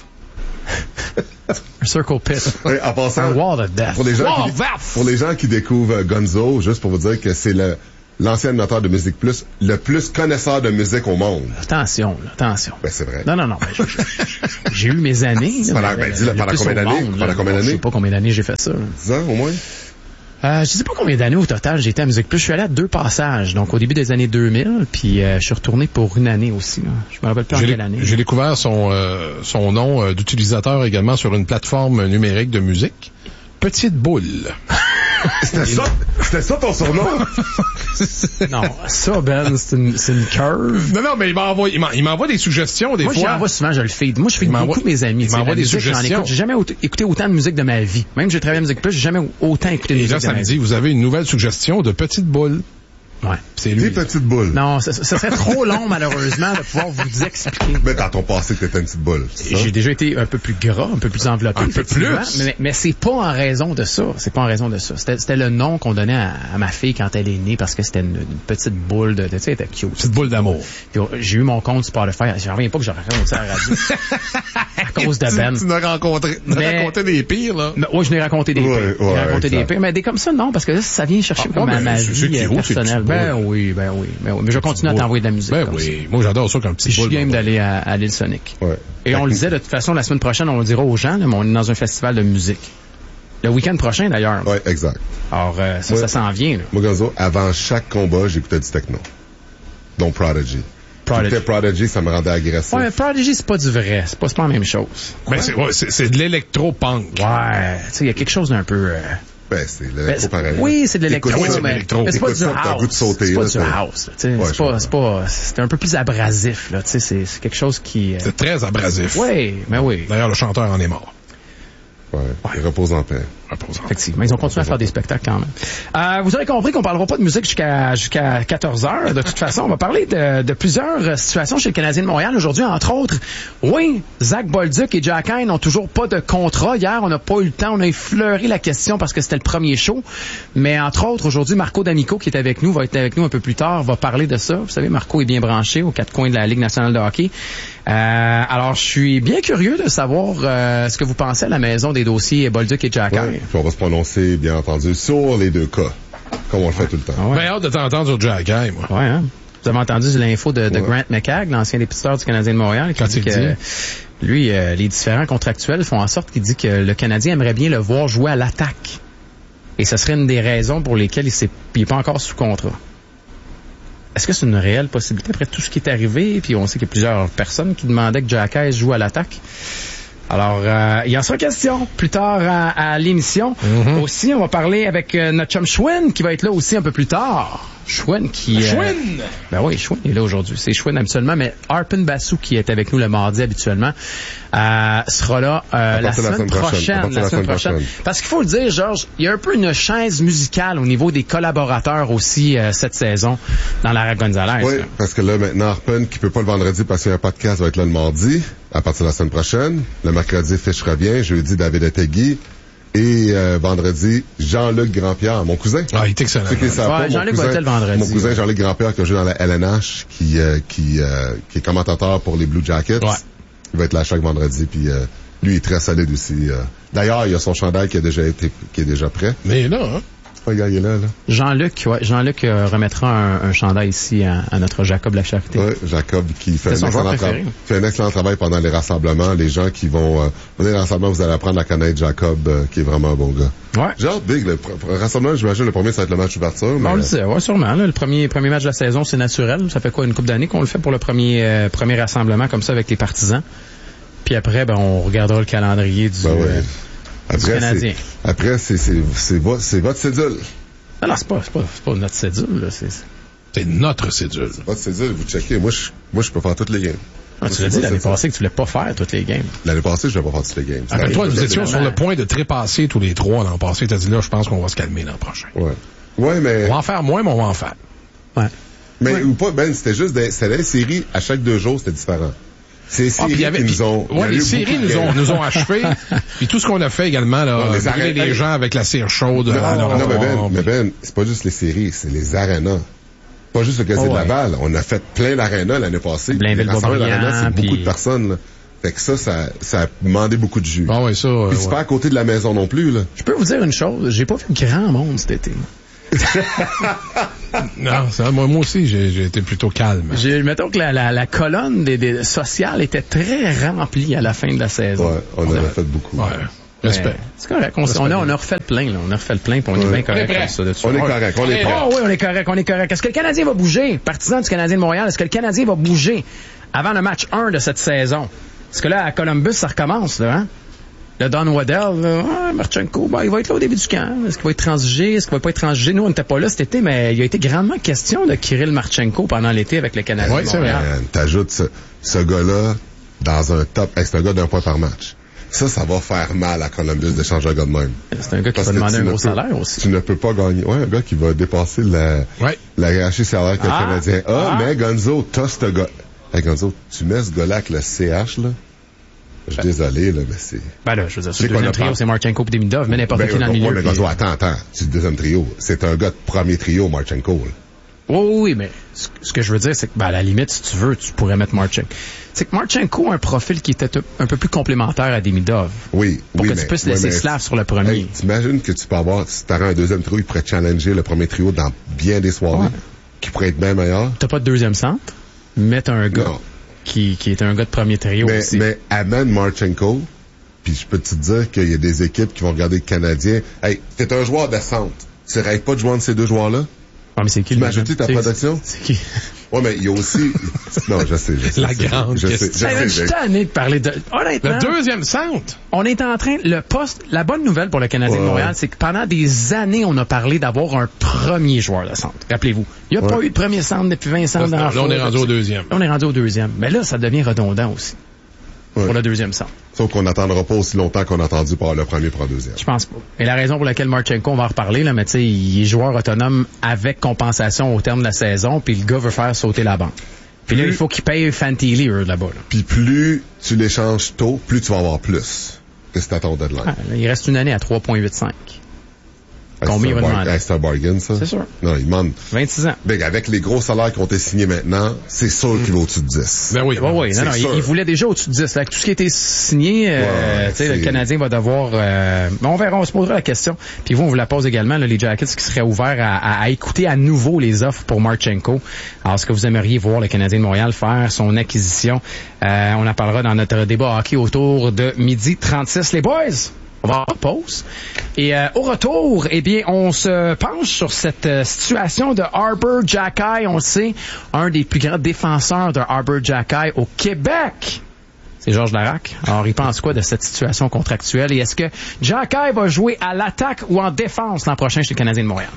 [SPEAKER 4] Un circle pit.
[SPEAKER 6] Ouais, en passant,
[SPEAKER 4] Un wall of death.
[SPEAKER 6] pour les gens
[SPEAKER 5] Wall
[SPEAKER 6] qui,
[SPEAKER 5] of Death!
[SPEAKER 6] pour les gens qui découvrent euh, Gonzo, juste pour vous dire que c'est le, l'ancien animateur de Musique Plus, le plus connaisseur de musique au monde.
[SPEAKER 4] Attention, là, attention.
[SPEAKER 6] Ben, c'est vrai.
[SPEAKER 4] Non, non, non. Ben, j'ai- j'ai- j'ai eu mes années. là,
[SPEAKER 6] Pendant-
[SPEAKER 4] mais
[SPEAKER 6] ben, dis-le,
[SPEAKER 4] le
[SPEAKER 6] pendant
[SPEAKER 4] plus
[SPEAKER 6] combien
[SPEAKER 4] au
[SPEAKER 6] d'années?
[SPEAKER 4] monde,
[SPEAKER 6] Pendant
[SPEAKER 4] là.
[SPEAKER 6] combien d'années?
[SPEAKER 4] Je sais pas combien d'années j'ai fait ça. là.
[SPEAKER 6] dix ans, au moins?
[SPEAKER 4] Euh, je sais pas combien d'années au total j'ai été à Musique Plus. Je suis allé à deux passages. Donc, au début des années deux mille, puis euh, je suis retourné pour une année aussi. Là. Je me rappelle plus en
[SPEAKER 5] J'ai,
[SPEAKER 4] quelle année.
[SPEAKER 5] j'ai découvert son, euh, son nom euh, d'utilisateur également sur une plateforme numérique de musique. Petite Boule.
[SPEAKER 6] C'était ça, c'était ça ton surnom?
[SPEAKER 4] Non, ça, Ben, c'est une, c'est une curve.
[SPEAKER 5] Non, non, mais il m'envoie, il m'en- il m'envoie des suggestions des
[SPEAKER 4] Moi,
[SPEAKER 5] fois.
[SPEAKER 4] j'envoie souvent, je le feed. Moi, je feed
[SPEAKER 5] Il m'envoie-
[SPEAKER 4] beaucoup mes amis.
[SPEAKER 5] il
[SPEAKER 4] tu sais,
[SPEAKER 5] m'envoie
[SPEAKER 4] la
[SPEAKER 5] des
[SPEAKER 4] musique, j'en
[SPEAKER 5] suggestions.
[SPEAKER 4] écoute. J'ai jamais auto- écouté autant de musique de ma vie. Même que j'ai travaillé à Musique Plus, j'ai jamais autant écouté de
[SPEAKER 5] Et
[SPEAKER 4] musique
[SPEAKER 5] là,
[SPEAKER 4] de
[SPEAKER 5] ça
[SPEAKER 4] ma
[SPEAKER 5] me
[SPEAKER 4] vie.
[SPEAKER 5] dit, vous avez une nouvelle suggestion de Petite Boule.
[SPEAKER 4] Ouais.
[SPEAKER 5] C'est
[SPEAKER 6] Des
[SPEAKER 5] lui.
[SPEAKER 6] petites boules.
[SPEAKER 4] Non, ça, ça serait trop long, malheureusement, de pouvoir vous expliquer.
[SPEAKER 6] Mais dans ton passé, que t'étais une petite boule. c'est ça?
[SPEAKER 4] J'ai déjà été un peu plus gras, un peu plus enveloppé.
[SPEAKER 5] Un peu
[SPEAKER 4] effectivement,
[SPEAKER 5] plus.
[SPEAKER 4] Mais, mais c'est pas en raison de ça. C'est pas en raison de ça. C'était, c'était le nom qu'on donnait à, à ma fille quand elle est née parce que c'était une, une petite boule de, de tu sais, elle était cute.
[SPEAKER 5] Petite Boule d'amour.
[SPEAKER 4] Puis, j'ai eu mon compte Spotify. J'en reviens pas que j'aurais raconté ça à la radio. à cause de Ben.
[SPEAKER 5] Tu n'as rencontré, tu
[SPEAKER 4] Mais-
[SPEAKER 5] raconté des pires, là.
[SPEAKER 4] Mais, ouais, je n'ai raconté des
[SPEAKER 6] Ouais,
[SPEAKER 4] pires.
[SPEAKER 6] ouais,
[SPEAKER 4] J'ai raconté
[SPEAKER 6] exact.
[SPEAKER 4] des pires. Mais des comme ça, non, parce que là, ça vient chercher
[SPEAKER 5] Ah,
[SPEAKER 4] comme
[SPEAKER 5] ouais,
[SPEAKER 4] ma,
[SPEAKER 5] ben,
[SPEAKER 4] ma
[SPEAKER 5] c'est-
[SPEAKER 4] vie
[SPEAKER 5] c'est cute,
[SPEAKER 4] euh,
[SPEAKER 5] c'est
[SPEAKER 4] personnelle.
[SPEAKER 5] petite
[SPEAKER 4] Ben
[SPEAKER 5] boule.
[SPEAKER 4] oui, ben oui, ben oui. Mais je continue à
[SPEAKER 5] Boule.
[SPEAKER 4] t'envoyer de la musique
[SPEAKER 5] Ben
[SPEAKER 4] comme ça.
[SPEAKER 5] oui. Moi, j'adore ça comme
[SPEAKER 4] Puis
[SPEAKER 5] Petite
[SPEAKER 4] je suis
[SPEAKER 5] Boule.
[SPEAKER 4] game d'aller à, à l'île Sonic.
[SPEAKER 6] Ouais.
[SPEAKER 4] Et on le disait, de toute façon, la semaine prochaine, on le dira aux gens, là, mais on est dans un festival de musique. Le week-end prochain, d'ailleurs.
[SPEAKER 6] Ouais, exact.
[SPEAKER 4] Alors, euh, ça,
[SPEAKER 6] Ouais.
[SPEAKER 4] ça s'en vient, là.
[SPEAKER 6] Moi, Gonzo, avant chaque combat, j'écoutais du techno. Donc Prodigy.
[SPEAKER 4] Prodigy.
[SPEAKER 6] J'écoutais Prodigy, ça me rendait agressif.
[SPEAKER 4] Ouais, mais Prodigy, c'est pas du vrai. C'est pas, c'est pas la même chose.
[SPEAKER 5] Ben, c'est, ouais, c'est, c'est de l'électro-punk.
[SPEAKER 4] Ouais. Tu sais, il y a quelque chose d'un peu... euh,
[SPEAKER 6] Ben, c'est
[SPEAKER 4] ben,
[SPEAKER 6] l'électro
[SPEAKER 4] c'est-
[SPEAKER 6] pareil.
[SPEAKER 4] oui, c'est de l'électro,
[SPEAKER 6] Écoute ça,
[SPEAKER 5] c'est de
[SPEAKER 4] mais,
[SPEAKER 5] l'électro.
[SPEAKER 4] mais c'est pas
[SPEAKER 6] Écoute
[SPEAKER 4] du
[SPEAKER 6] ça, t'as le goût de
[SPEAKER 4] house.
[SPEAKER 6] sauter,
[SPEAKER 4] C'est pas
[SPEAKER 6] là,
[SPEAKER 4] du
[SPEAKER 6] c'est-
[SPEAKER 4] house, là, tu sais.
[SPEAKER 6] Ouais,
[SPEAKER 4] c'est
[SPEAKER 6] je
[SPEAKER 4] pas,
[SPEAKER 6] comprends.
[SPEAKER 4] c'est pas, c'est un peu plus abrasif, là, tu sais. C'est, c'est quelque chose qui... euh,
[SPEAKER 5] C'est très abrasif.
[SPEAKER 4] Oui, mais oui.
[SPEAKER 5] D'ailleurs, le chanteur en est mort.
[SPEAKER 6] Ouais. Il repose en paix.
[SPEAKER 5] Reposant.
[SPEAKER 4] Effectivement, ils ont continué à faire des spectacles quand même. Euh, vous aurez compris qu'on parlera pas de musique jusqu'à jusqu'à quatorze heures. De toute façon, on va parler de, de plusieurs situations chez le Canadien de Montréal aujourd'hui, entre autres. Oui, Zach Bolduc et Jack Hine n'ont toujours pas de contrat. Hier, on n'a pas eu le temps, on a effleuré la question parce que c'était le premier show. Mais entre autres, aujourd'hui, Marco D'Amico, qui est avec nous, va être avec nous un peu plus tard, va parler de ça. Vous savez, Marco est bien branché aux quatre coins de la Ligue nationale de hockey. Euh, alors, je suis bien curieux de savoir euh, ce que vous pensez à la maison des dossiers Bolduc et Jack Hine.
[SPEAKER 6] Ouais. Puis on va se prononcer, bien entendu, sur les deux cas. Comme on le fait tout le temps.
[SPEAKER 4] Ah ouais.
[SPEAKER 5] Ben, hâte de t'entendre sur Jack Hine, moi.
[SPEAKER 4] Ouais, hein? Vous avez entendu l'info de, de
[SPEAKER 6] Ouais.
[SPEAKER 4] Grant McCagg, l'ancien dépisteur du Canadien de Montréal, qui
[SPEAKER 5] Quand
[SPEAKER 4] dit
[SPEAKER 5] il
[SPEAKER 4] que
[SPEAKER 5] dit?
[SPEAKER 4] lui, euh, les différents contractuels font en sorte qu'il dit que le Canadien aimerait bien le voir jouer à l'attaque. Et ce serait une des raisons pour lesquelles il s'est, il est pas encore sous contrat. Est-ce que c'est une réelle possibilité après tout ce qui est arrivé? Puis on sait qu'il y a plusieurs personnes qui demandaient que Jack Hine joue à l'attaque. Alors, euh, il y en sera question plus tard à, à l'émission.
[SPEAKER 5] Mm-hmm.
[SPEAKER 4] Aussi, on va parler avec euh, notre chum Schwinn, qui va être là aussi un peu plus tard. Schwinn qui... euh,
[SPEAKER 5] Schwinn!
[SPEAKER 4] Ben oui, Schwinn est là aujourd'hui. C'est Schwinn habituellement, mais Arpin Bassou, qui est avec nous le mardi habituellement, euh, sera là euh,
[SPEAKER 6] À
[SPEAKER 4] la
[SPEAKER 6] partir de
[SPEAKER 4] semaine prochaine.
[SPEAKER 6] À partir de
[SPEAKER 4] La semaine prochaine. Parce qu'il faut le dire, Georges, il y a un peu une chaise musicale au niveau des collaborateurs aussi euh, cette saison dans la Rack Gonzalez.
[SPEAKER 6] Oui,
[SPEAKER 4] là.
[SPEAKER 6] parce que là, maintenant, Harpen, qui peut pas le vendredi parce qu'il y a un podcast, va être là le mardi, à partir de la semaine prochaine. Le mercredi, Fish revient. Jeudi, David Etegui. Et euh, vendredi, Jean-Luc Grandpierre, mon cousin.
[SPEAKER 5] Ah, il est excellent.
[SPEAKER 6] Ceux qui le savent
[SPEAKER 4] Ouais,
[SPEAKER 6] pas, mon
[SPEAKER 4] Jean-Luc
[SPEAKER 6] cousin-
[SPEAKER 4] va être le vendredi.
[SPEAKER 6] Mon cousin Jean-Luc Grandpierre qui a joué dans la L N H, qui, euh, qui, euh, qui est commentateur pour les Blue Jackets.
[SPEAKER 5] Ouais.
[SPEAKER 6] Il va être là chaque vendredi, puis euh, lui il est très solide aussi. euh. D'ailleurs, il y a son chandail qui a déjà été, qui est déjà prêt.
[SPEAKER 5] Mais là, hein?
[SPEAKER 6] Regarde, il est là, là.
[SPEAKER 4] Jean-Luc, ouais, Jean-Luc euh, remettra un, un chandail ici à, à notre Jacob Lacharité.
[SPEAKER 6] Ouais, Jacob qui fait un,
[SPEAKER 4] C'est son joueur
[SPEAKER 6] excellent
[SPEAKER 4] préféré.
[SPEAKER 6] tra- fait un excellent travail pendant les rassemblements. Les gens qui vont euh, venir les rassemblements, vous allez apprendre à connaître Jacob, euh, qui est vraiment un bon gars.
[SPEAKER 4] Ouais.
[SPEAKER 6] J'ai hâte, Big, le pr- pr- rassemblement, j'imagine, le premier, ça va être le match d'ouverture.
[SPEAKER 4] Bon, on
[SPEAKER 6] mais-
[SPEAKER 4] le sait, ouais, sûrement. Là, le premier, premier match de la saison, c'est naturel. Ça fait quoi, une couple d'années qu'on le fait pour le premier, euh, premier rassemblement comme ça avec les partisans. Puis après, ben, on regardera le calendrier du,
[SPEAKER 6] Ben ouais.
[SPEAKER 4] euh,
[SPEAKER 6] Après,
[SPEAKER 4] Canadien.
[SPEAKER 6] c'est, après, c'est, c'est, c'est, vo- c'est votre cédule.
[SPEAKER 4] Non, non, c'est pas, c'est pas, c'est pas notre cédule, là. C'est, c'est...
[SPEAKER 5] C'est notre cédule.
[SPEAKER 6] Votre cédule, vous checkez. Moi, je, moi, je peux faire toutes les games.
[SPEAKER 4] Ah,
[SPEAKER 6] Moi,
[SPEAKER 4] tu
[SPEAKER 6] c'est
[SPEAKER 4] l'as dit
[SPEAKER 6] pas
[SPEAKER 4] l'année
[SPEAKER 6] ça.
[SPEAKER 4] passée que tu voulais pas faire toutes les games.
[SPEAKER 6] L'année passée, je vais pas faire toutes les games.
[SPEAKER 5] Rappelle-toi,
[SPEAKER 6] Ça
[SPEAKER 5] nous
[SPEAKER 6] arrive.
[SPEAKER 5] étions sur le point de trépasser tous les trois l'an passé. T'as dit là, je pense qu'on va se calmer l'an prochain.
[SPEAKER 6] Ouais. Ouais, mais,
[SPEAKER 5] On va en faire moins, mais on va en faire.
[SPEAKER 4] Ouais.
[SPEAKER 6] Mais
[SPEAKER 4] Oui.
[SPEAKER 6] ou pas, Ben, c'était juste des, c'était des séries, à chaque deux jours, c'était différent. C'est les
[SPEAKER 5] Ah, puis
[SPEAKER 6] séries
[SPEAKER 5] il y avait,
[SPEAKER 6] qui
[SPEAKER 5] puis-
[SPEAKER 6] nous ont... il y
[SPEAKER 5] ouais,
[SPEAKER 6] a
[SPEAKER 5] les
[SPEAKER 6] eu
[SPEAKER 5] séries
[SPEAKER 6] beaucoup de
[SPEAKER 5] nous ont,
[SPEAKER 6] games.
[SPEAKER 5] nous ont achevés. Puis tout ce qu'on a fait également, là,
[SPEAKER 6] Non, les
[SPEAKER 5] brûler
[SPEAKER 6] arrêts-
[SPEAKER 5] des gens avec la cire chaude.
[SPEAKER 6] Non,
[SPEAKER 5] à leur
[SPEAKER 6] non, mais Ben,
[SPEAKER 5] mort.
[SPEAKER 6] mais Ben, c'est pas juste les séries, c'est les arénas. Pas juste le Casino
[SPEAKER 4] Oh,
[SPEAKER 6] de
[SPEAKER 4] ouais.
[SPEAKER 6] Laval. On a fait plein d'arénas l'année passée.
[SPEAKER 4] Blainville,
[SPEAKER 6] Les rassembleurs
[SPEAKER 4] Boisbriand,
[SPEAKER 6] d'arénas, c'est
[SPEAKER 4] puis-
[SPEAKER 6] beaucoup de personnes, là. Fait que ça, ça, ça a demandé beaucoup de jus.
[SPEAKER 5] Ah ouais, ça. euh,
[SPEAKER 6] Puis c'est
[SPEAKER 5] ouais.
[SPEAKER 6] pas à côté de la maison non plus, là.
[SPEAKER 4] Je peux vous dire une chose, j'ai pas vu grand monde cet été.
[SPEAKER 5] Non, ça, moi, moi aussi, j'ai, j'ai été plutôt calme.
[SPEAKER 4] J'ai, mettons que la, la, la colonne des, des sociales était très remplie à la fin de la saison.
[SPEAKER 6] Ouais, on en a fait beaucoup.
[SPEAKER 5] Ouais.
[SPEAKER 4] Mais
[SPEAKER 5] Respect.
[SPEAKER 4] C'est correct. On, on, a, on a refait le plein, là. On a refait le plein, puis on est
[SPEAKER 6] Ouais.
[SPEAKER 4] bien correct
[SPEAKER 5] On est prêt.
[SPEAKER 4] comme ça. Dessus.
[SPEAKER 6] On est correct, on est prêt.
[SPEAKER 4] Oh oui, on est correct, on est correct. Est-ce que le Canadien va bouger? Partisan du Canadien de Montréal, est-ce que le Canadien va bouger avant le match un de cette saison? Parce que là, à Columbus, ça recommence, là, hein? Le Don Waddell, là, ah, Marchenko, ben, il va être là au début du camp. Est-ce qu'il va être transigé? Est-ce qu'il va pas être transigé? Nous, on n'était pas là cet été, mais il a été grandement question de Kirill Marchenko pendant l'été avec le Canadien
[SPEAKER 5] Ouais,
[SPEAKER 4] de
[SPEAKER 5] c'est
[SPEAKER 4] Montréal.
[SPEAKER 6] Man, t'ajoutes ce, ce gars-là dans un top, hey, c'est un gars d'un point par match. Ça, ça va faire mal à Columbus de changer un gars de même.
[SPEAKER 4] C'est un gars qui
[SPEAKER 6] Parce
[SPEAKER 4] va
[SPEAKER 6] que
[SPEAKER 4] demander
[SPEAKER 6] tu
[SPEAKER 4] un
[SPEAKER 6] ne
[SPEAKER 4] gros
[SPEAKER 6] peux-
[SPEAKER 4] salaire aussi.
[SPEAKER 6] Tu ne peux pas gagner. Ouais, un gars qui va dépasser la,
[SPEAKER 5] Ouais.
[SPEAKER 6] la hiérarchie salaire que
[SPEAKER 4] Ah.
[SPEAKER 6] le Canadien a.
[SPEAKER 4] Ah.
[SPEAKER 6] Mais Gonzo, t'as ce gars. Hey, Gonzo, tu mets ce gars-là avec le C H, là. Je suis désolé, là, mais c'est...
[SPEAKER 4] Ben là, je veux dire, sur
[SPEAKER 6] C'est
[SPEAKER 4] le
[SPEAKER 6] qu'on
[SPEAKER 4] deuxième
[SPEAKER 6] a
[SPEAKER 4] trio,
[SPEAKER 6] pas-
[SPEAKER 4] c'est Marchenko et Demidov, mais n'importe
[SPEAKER 6] Ben,
[SPEAKER 4] qui dans le
[SPEAKER 6] ouais,
[SPEAKER 4] milieu.
[SPEAKER 6] mais
[SPEAKER 4] puis-
[SPEAKER 6] Gonzo, attends, attends. C'est le deuxième trio. C'est un gars de premier trio, Marchenko, là.
[SPEAKER 4] Oui, oui, oui, mais ce ce que je veux dire, c'est que, ben, à la limite, si tu veux, tu pourrais mettre Marchenko. C'est que Marchenko a un profil qui était un peu plus complémentaire à Demidov.
[SPEAKER 6] Oui,
[SPEAKER 4] Pour
[SPEAKER 6] oui,
[SPEAKER 4] que tu
[SPEAKER 6] mais-
[SPEAKER 4] puisses
[SPEAKER 6] ouais,
[SPEAKER 4] laisser
[SPEAKER 6] mais-
[SPEAKER 4] Slav sur le premier.
[SPEAKER 6] Hey, t'imagines que tu peux avoir, si t'aurais un deuxième trio, il pourrait challenger le premier trio dans bien des soirées,
[SPEAKER 4] Ouais.
[SPEAKER 6] qui pourrait être bien meilleur.
[SPEAKER 4] T'as pas de deuxième centre, mets un gars
[SPEAKER 6] Non.
[SPEAKER 4] qui, qui est un gars de premier trio
[SPEAKER 6] Mais,
[SPEAKER 4] aussi.
[SPEAKER 6] mais amène Marchenko, puis je peux te dire qu'il y a des équipes qui vont regarder le Canadien. Hey, t'es un joueur de centre. Tu rêves pas de jouer entre ces deux joueurs-là?
[SPEAKER 4] Ah, mais c'est qui
[SPEAKER 6] Tu
[SPEAKER 4] le
[SPEAKER 6] m'as
[SPEAKER 4] deuxième?
[SPEAKER 6] ajouté ta
[SPEAKER 4] C'est-
[SPEAKER 6] production?
[SPEAKER 4] C'est qui?
[SPEAKER 6] Ouais, mais il y a aussi... non, je sais, je sais.
[SPEAKER 5] La
[SPEAKER 6] je sais,
[SPEAKER 5] grande
[SPEAKER 6] je sais,
[SPEAKER 5] question.
[SPEAKER 6] je sais,
[SPEAKER 4] Hey, je suis
[SPEAKER 6] je-
[SPEAKER 4] tanné de parler de... Honnêtement,
[SPEAKER 5] Le deuxième centre.
[SPEAKER 4] on est en train... Le poste... La bonne nouvelle pour le Canadien de
[SPEAKER 6] Ouais.
[SPEAKER 4] Montréal, c'est que pendant des années, on a parlé d'avoir un premier joueur de centre. Rappelez-vous. Il n'y a pas
[SPEAKER 6] Ouais.
[SPEAKER 4] eu de premier centre depuis Vincent
[SPEAKER 5] Là,
[SPEAKER 4] dans
[SPEAKER 5] là, on est rendu au deuxième.
[SPEAKER 4] Là, on est rendu au deuxième. Mais là, ça devient redondant aussi.
[SPEAKER 6] Ouais.
[SPEAKER 4] Pour le deuxième centre.
[SPEAKER 6] Sauf qu'on n'attendra pas aussi longtemps qu'on a attendu par le premier pour le deuxième.
[SPEAKER 4] Je pense pas. Et la raison pour laquelle Marchenko, on va en reparler, là, mais tu sais, il est joueur autonome avec compensation au terme de la saison, puis le gars veut faire sauter la banque. Puis là,
[SPEAKER 6] Plus-
[SPEAKER 4] il faut qu'il paye Fantilli, eux, là-bas. Là.
[SPEAKER 6] Puis plus tu l'échanges tôt, plus tu vas avoir plus que c'est à ton deadline.
[SPEAKER 4] Ah, là, il reste une année à trois virgule quatre-vingt-cinq.
[SPEAKER 6] Hey,
[SPEAKER 4] combien
[SPEAKER 6] c'est
[SPEAKER 4] il
[SPEAKER 6] un
[SPEAKER 4] va
[SPEAKER 6] bar-
[SPEAKER 4] demander?
[SPEAKER 6] hey, c'est un bargain, ça?
[SPEAKER 4] C'est sûr.
[SPEAKER 6] Non, il demande...
[SPEAKER 4] vingt-six ans.
[SPEAKER 6] Ben, avec les gros salaires qui ont été signés maintenant, c'est sûr qu'il va au-dessus de dix.
[SPEAKER 5] Ben oui.
[SPEAKER 4] Oui, oui, non,
[SPEAKER 6] c'est
[SPEAKER 4] non, il,
[SPEAKER 6] sûr.
[SPEAKER 4] il voulait déjà au-dessus de dix. Avec tout ce qui a été signé, euh,
[SPEAKER 6] Ouais,
[SPEAKER 4] tu sais, le
[SPEAKER 6] c'est-
[SPEAKER 4] Canadien va devoir... Euh, mais on verra, on se posera la question. Puis vous, on vous la pose également, là, les Jackets qui seraient ouverts à, à- à écouter à nouveau les offres pour Marchenko. Alors, est-ce que vous aimeriez voir le Canadien de Montréal faire son acquisition? Euh, on en parlera dans notre débat hockey autour de midi trente-six. Les boys! On va avoir pause. Et euh, au retour, eh bien, on se penche sur cette euh, situation de Arber Xhekaj. On le sait, un des plus grands défenseurs de Arber Xhekaj au Québec. C'est Georges Larac. Alors, il pense quoi de cette situation contractuelle? Et est-ce que Xhekaj va jouer à l'attaque ou en défense l'an prochain chez le Canadien de Montréal?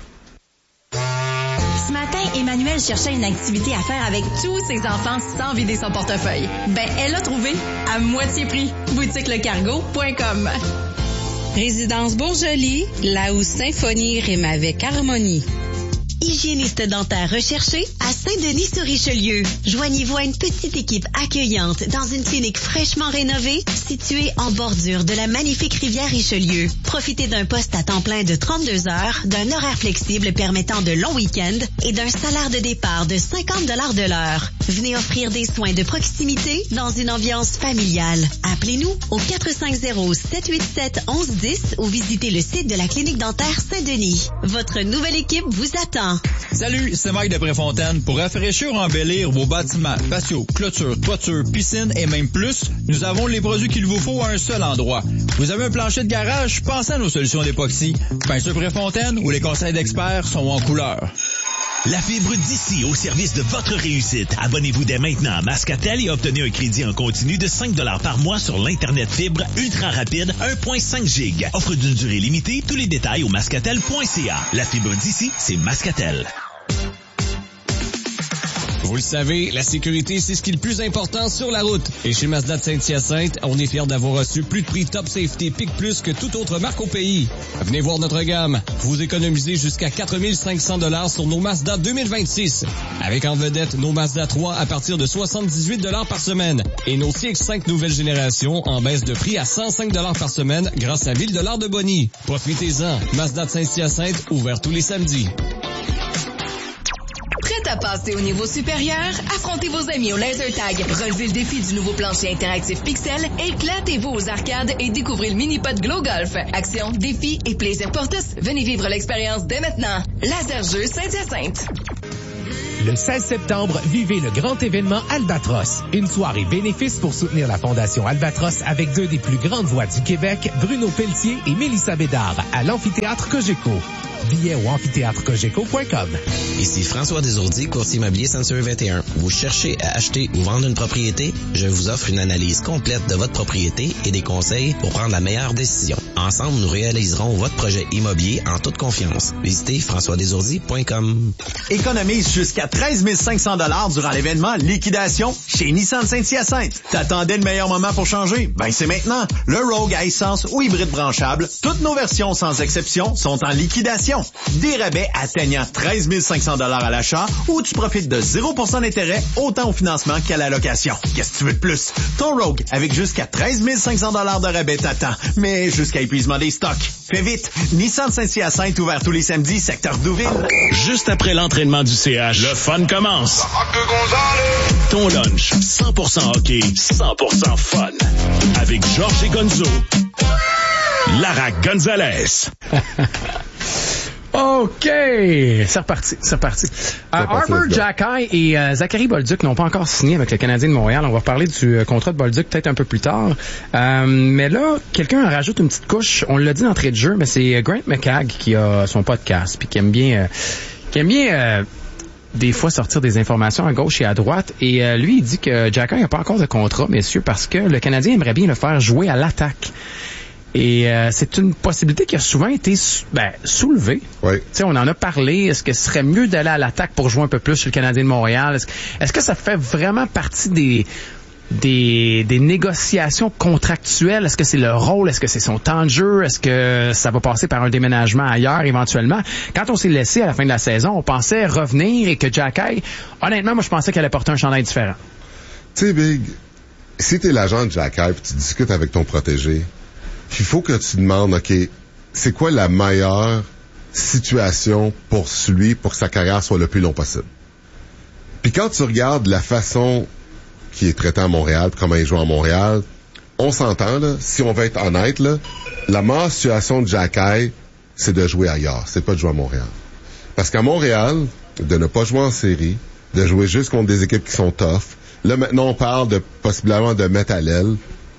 [SPEAKER 7] Ce matin, Emmanuel cherchait une activité à faire avec tous ses enfants sans vider son portefeuille. Ben, elle l'a trouvé à moitié prix. boutique le cargo point com.
[SPEAKER 8] Résidence Bourgelie, là où Symphonie rime avec harmonie.
[SPEAKER 9] Hygiéniste dentaire recherché à Saint-Denis-sur-Richelieu. Joignez-vous à une petite équipe accueillante dans une clinique fraîchement rénovée située en bordure de la magnifique rivière Richelieu. Profitez d'un poste à temps plein de trente-deux heures, d'un horaire flexible permettant de longs week-ends et d'un salaire de départ de cinquante dollars de l'heure. Venez offrir des soins de proximité dans une ambiance familiale. Appelez-nous au quatre cinq zéro, sept huit sept, un un un zéro ou visitez le site de la clinique dentaire Saint-Denis. Votre nouvelle équipe vous attend.
[SPEAKER 10] Salut, c'est Mike de Préfontaine. Pour rafraîchir ou embellir vos bâtiments, patio, clôture, toiture, piscine et même plus, nous avons les produits qu'il vous faut à un seul endroit. Vous avez un plancher de garage? Pensez à nos solutions d'époxy. Peinture Préfontaine, où les conseils d'experts sont en couleur.
[SPEAKER 1] La fibre d'ici au service de votre réussite. Abonnez-vous dès maintenant à Mascatel et obtenez un crédit en continu de cinq dollars par mois sur l'Internet fibre ultra rapide un virgule cinq giga. Offre d'une durée limitée. Tous les détails au mascatel point c a. La fibre d'ici, c'est Mascatel.
[SPEAKER 11] Vous le savez, la sécurité, c'est ce qui est le plus important sur la route. Et chez Mazda de Saint-Hyacinthe, on est fiers d'avoir reçu plus de prix Top Safety Pic Plus que toute autre marque au pays. Venez voir notre gamme. Vous économisez jusqu'à quatre mille cinq cents dollars sur nos Mazda deux mille vingt-six. Avec en vedette nos Mazda trois à partir de soixante-dix-huit dollars par semaine. Et nos C X cinq nouvelle génération en baisse de prix à cent cinq dollars par semaine grâce à mille dollars de boni. Profitez-en. Mazda de Saint-Hyacinthe, ouvert tous les samedis.
[SPEAKER 2] Prêt à passer au niveau supérieur? Affrontez vos amis au Laser Tag. Relevez le défi du nouveau plancher interactif Pixel. Éclatez-vous aux arcades et découvrez le mini-pod Glow Golf. Action, défi et plaisir pour tous. Venez vivre l'expérience dès maintenant. Laser Jeux Saint-Hyacinthe.
[SPEAKER 12] Le seize septembre, vivez le grand événement Albatros. Une soirée bénéfice pour soutenir la Fondation Albatros avec deux des plus grandes voix du Québec, Bruno Pelletier et Mélissa Bédard, à l'Amphithéâtre Cogeco. Billets au amphithéâtre cogeco point com.
[SPEAKER 13] Ici François Desourdi, courtier immobilier Century vingt et un. Vous cherchez à acheter ou vendre une propriété? Je vous offre une analyse complète de votre propriété et des conseils pour prendre la meilleure décision. Ensemble, nous réaliserons votre projet immobilier en toute confiance. Visitez françois desourdi point com.
[SPEAKER 14] Économise jusqu'à treize mille cinq cents dollars durant l'événement Liquidation chez Nissan Saint-Hyacinthe. T'attendais le meilleur moment pour changer? Ben c'est maintenant. Le Rogue à essence ou hybride branchable, toutes nos versions sans exception sont en liquidation. Des rabais atteignant treize mille cinq cents dollars à l'achat ou tu profites de zéro pour cent d'intérêt autant au financement qu'à la location. Qu'est-ce que tu veux de plus? Ton Rogue avec jusqu'à treize mille cinq cents dollars de rabais t'attend, mais jusqu'à épuisement des stocks. Fais vite! Nissan Saint-Hyacinthe ouvert tous les samedis, secteur Douville.
[SPEAKER 1] Juste après l'entraînement du C H, le fun commence. Ton lunch, cent pour cent hockey, cent pour cent fun. Avec Georges et Gonzo. Lara Gonzalez.
[SPEAKER 4] OK, c'est reparti, c'est reparti. Euh, Harper Jackay et euh, Zachary Bolduc n'ont pas encore signé avec le Canadien de Montréal. On va reparler du euh, contrat de Bolduc peut-être un peu plus tard. Euh, mais là, quelqu'un en rajoute une petite couche. On l'a dit d'entrée de jeu, mais c'est Grant McCagg qui a son podcast puis qui aime bien, euh, qui aime bien euh, des fois sortir des informations à gauche et à droite. Et euh, lui, il dit que Jackay n'a pas encore de contrat, messieurs, parce que le Canadien aimerait bien le faire jouer à l'attaque. Et euh, c'est une possibilité qui a souvent été ben, soulevée.
[SPEAKER 6] Oui.
[SPEAKER 4] T'sais, on en a parlé. Est-ce que ce serait mieux d'aller à l'attaque pour jouer un peu plus chez le Canadien de Montréal? Est-ce, est-ce que ça fait vraiment partie des, des, des négociations contractuelles? Est-ce que c'est le rôle? Est-ce que c'est son temps de jeu? Est-ce que ça va passer par un déménagement ailleurs éventuellement? Quand on s'est laissé à la fin de la saison, on pensait revenir et que Jackay, honnêtement, moi je pensais qu'elle allait porter un chandail différent.
[SPEAKER 6] Tu sais, Big, si t'es l'agent de Jackay et tu discutes avec ton protégé, il faut que tu demandes, OK, c'est quoi la meilleure situation pour lui, pour que sa carrière soit le plus long possible? Puis quand tu regardes la façon qu'il est traité à Montréal, puis comment il joue à Montréal, on s'entend, là, si on veut être honnête, là, la meilleure situation de Jackay, c'est de jouer ailleurs, c'est pas de jouer à Montréal. Parce qu'à Montréal, de ne pas jouer en série, de jouer juste contre des équipes qui sont tough, là, maintenant, on parle de possiblement de mettre à l'aile.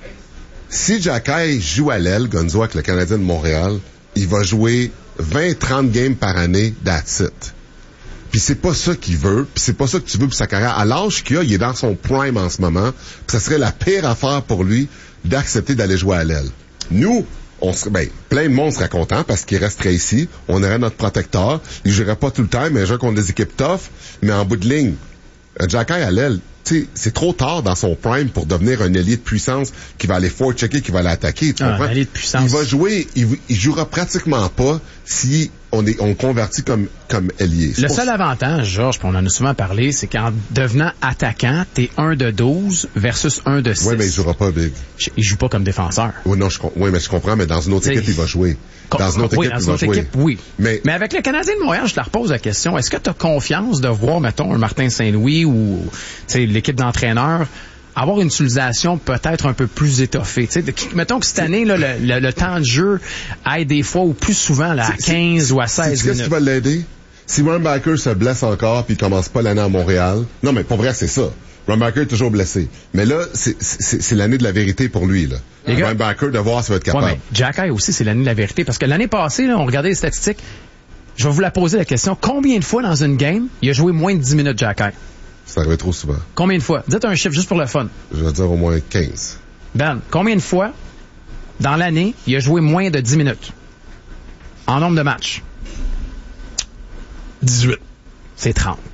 [SPEAKER 6] Si Jackay joue à l'aile, Gonzo, avec le Canadien de Montréal, il va jouer vingt à trente games par année, that's it. Puis c'est pas ça qu'il veut, puis c'est pas ça que tu veux pour sa carrière. À l'âge qu'il a, il est dans son prime en ce moment, puis ça serait la pire affaire pour lui d'accepter d'aller jouer à l'aile. Nous, on serait, ben, plein de monde serait content parce qu'il resterait ici, on aurait notre protecteur, il jouerait pas tout le temps, mais il jouerait contre des équipes tough, mais en bout de ligne, Jackay à l'aile, tu sais, c'est trop tard dans son prime pour devenir un ailier de puissance qui va aller forechecker, qui va aller attaquer. Tu
[SPEAKER 4] ah,
[SPEAKER 6] comprends?
[SPEAKER 4] Un ailier de puissance.
[SPEAKER 6] Il va jouer, il, il jouera pratiquement pas si on est, on convertit comme, comme ailier.
[SPEAKER 4] Le seul avantage, Georges, puis on en a souvent parlé, c'est qu'en devenant attaquant, t'es un de douze versus un de six.
[SPEAKER 6] Oui, mais il jouera pas, Big.
[SPEAKER 4] Il joue pas comme défenseur.
[SPEAKER 6] Oui, non, je, oui, mais je comprends, mais dans une autre équipe, il va jouer. Dans une autre
[SPEAKER 4] oui,
[SPEAKER 6] équipe,
[SPEAKER 4] dans
[SPEAKER 6] il
[SPEAKER 4] une
[SPEAKER 6] va
[SPEAKER 4] autre
[SPEAKER 6] jouer.
[SPEAKER 4] Équipe, oui.
[SPEAKER 6] Mais,
[SPEAKER 4] mais avec le Canadien de Montréal, je te la repose la question. Est-ce que tu as confiance de voir, mettons, un Martin Saint-Louis ou l'équipe d'entraîneurs avoir une utilisation peut-être un peu plus étoffée? T'sais, de, mettons que cette année, là, le, le, le temps de jeu aille des fois ou plus souvent là, à quinze ou à seize minutes.
[SPEAKER 6] Qu'est-ce qui va l'aider? Si Rumbacker se blesse encore puis il commence pas l'année à Montréal, non mais pour vrai c'est ça. Rumbacker est toujours blessé. Mais là, c'est, c'est, c'est l'année de la vérité pour lui. Là. Rumbacker de voir s'il va être capable.
[SPEAKER 4] Ouais, mais Jackay aussi, c'est l'année de la vérité. Parce que l'année passée, là, on regardait les statistiques. Je vais vous la poser la question. Combien de fois dans une game, il a joué moins de dix minutes, Jackay?
[SPEAKER 6] Ça arrive trop souvent.
[SPEAKER 4] Combien de fois? Dites un chiffre juste pour le fun.
[SPEAKER 6] Je vais dire au moins quinze.
[SPEAKER 4] Ben, combien de fois dans l'année, il a joué moins de dix minutes? En nombre de matchs?
[SPEAKER 5] dix-huit.
[SPEAKER 4] C'est trente.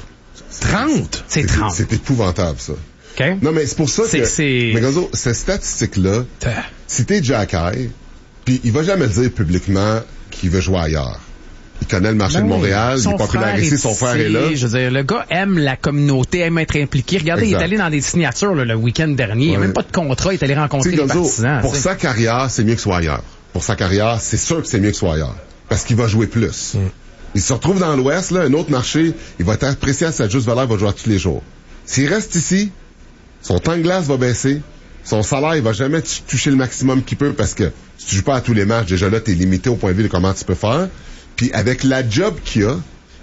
[SPEAKER 5] trente?
[SPEAKER 4] C'est trente.
[SPEAKER 6] C'est épouvantable, ça.
[SPEAKER 4] Okay.
[SPEAKER 6] Non, mais c'est pour ça
[SPEAKER 4] c'est,
[SPEAKER 6] que...
[SPEAKER 4] C'est...
[SPEAKER 6] Mais Gonzo, cette statistique-là, si t'es Jack Eye, puis il va jamais dire publiquement qu'il veut jouer ailleurs. Il connaît le marché
[SPEAKER 4] ben
[SPEAKER 6] de
[SPEAKER 4] oui.
[SPEAKER 6] Montréal,
[SPEAKER 4] son
[SPEAKER 6] il est populaire ici, son frère est là.
[SPEAKER 4] Je veux dire, le gars aime la communauté, aime être impliqué. Regardez, exact. Il est allé dans des signatures là, le week-end dernier. Ouais. Il n'y a même pas de contrat, il est allé rencontrer les partisans.
[SPEAKER 6] Pour t'sais. Sa carrière, c'est mieux que soit ailleurs. Pour sa carrière, c'est sûr que c'est mieux que soit ailleurs. Parce qu'il va jouer plus. Mm. Il se retrouve dans l'Ouest, là, un autre marché, il va être apprécié à sa juste valeur, il va jouer tous les jours. S'il reste ici, son temps de glace va baisser, son salaire, il va jamais t- toucher le maximum qu'il peut parce que si tu joues pas à tous les matchs, déjà là, t'es limité au point de vue de comment tu peux faire. Puis avec la job qu'il a,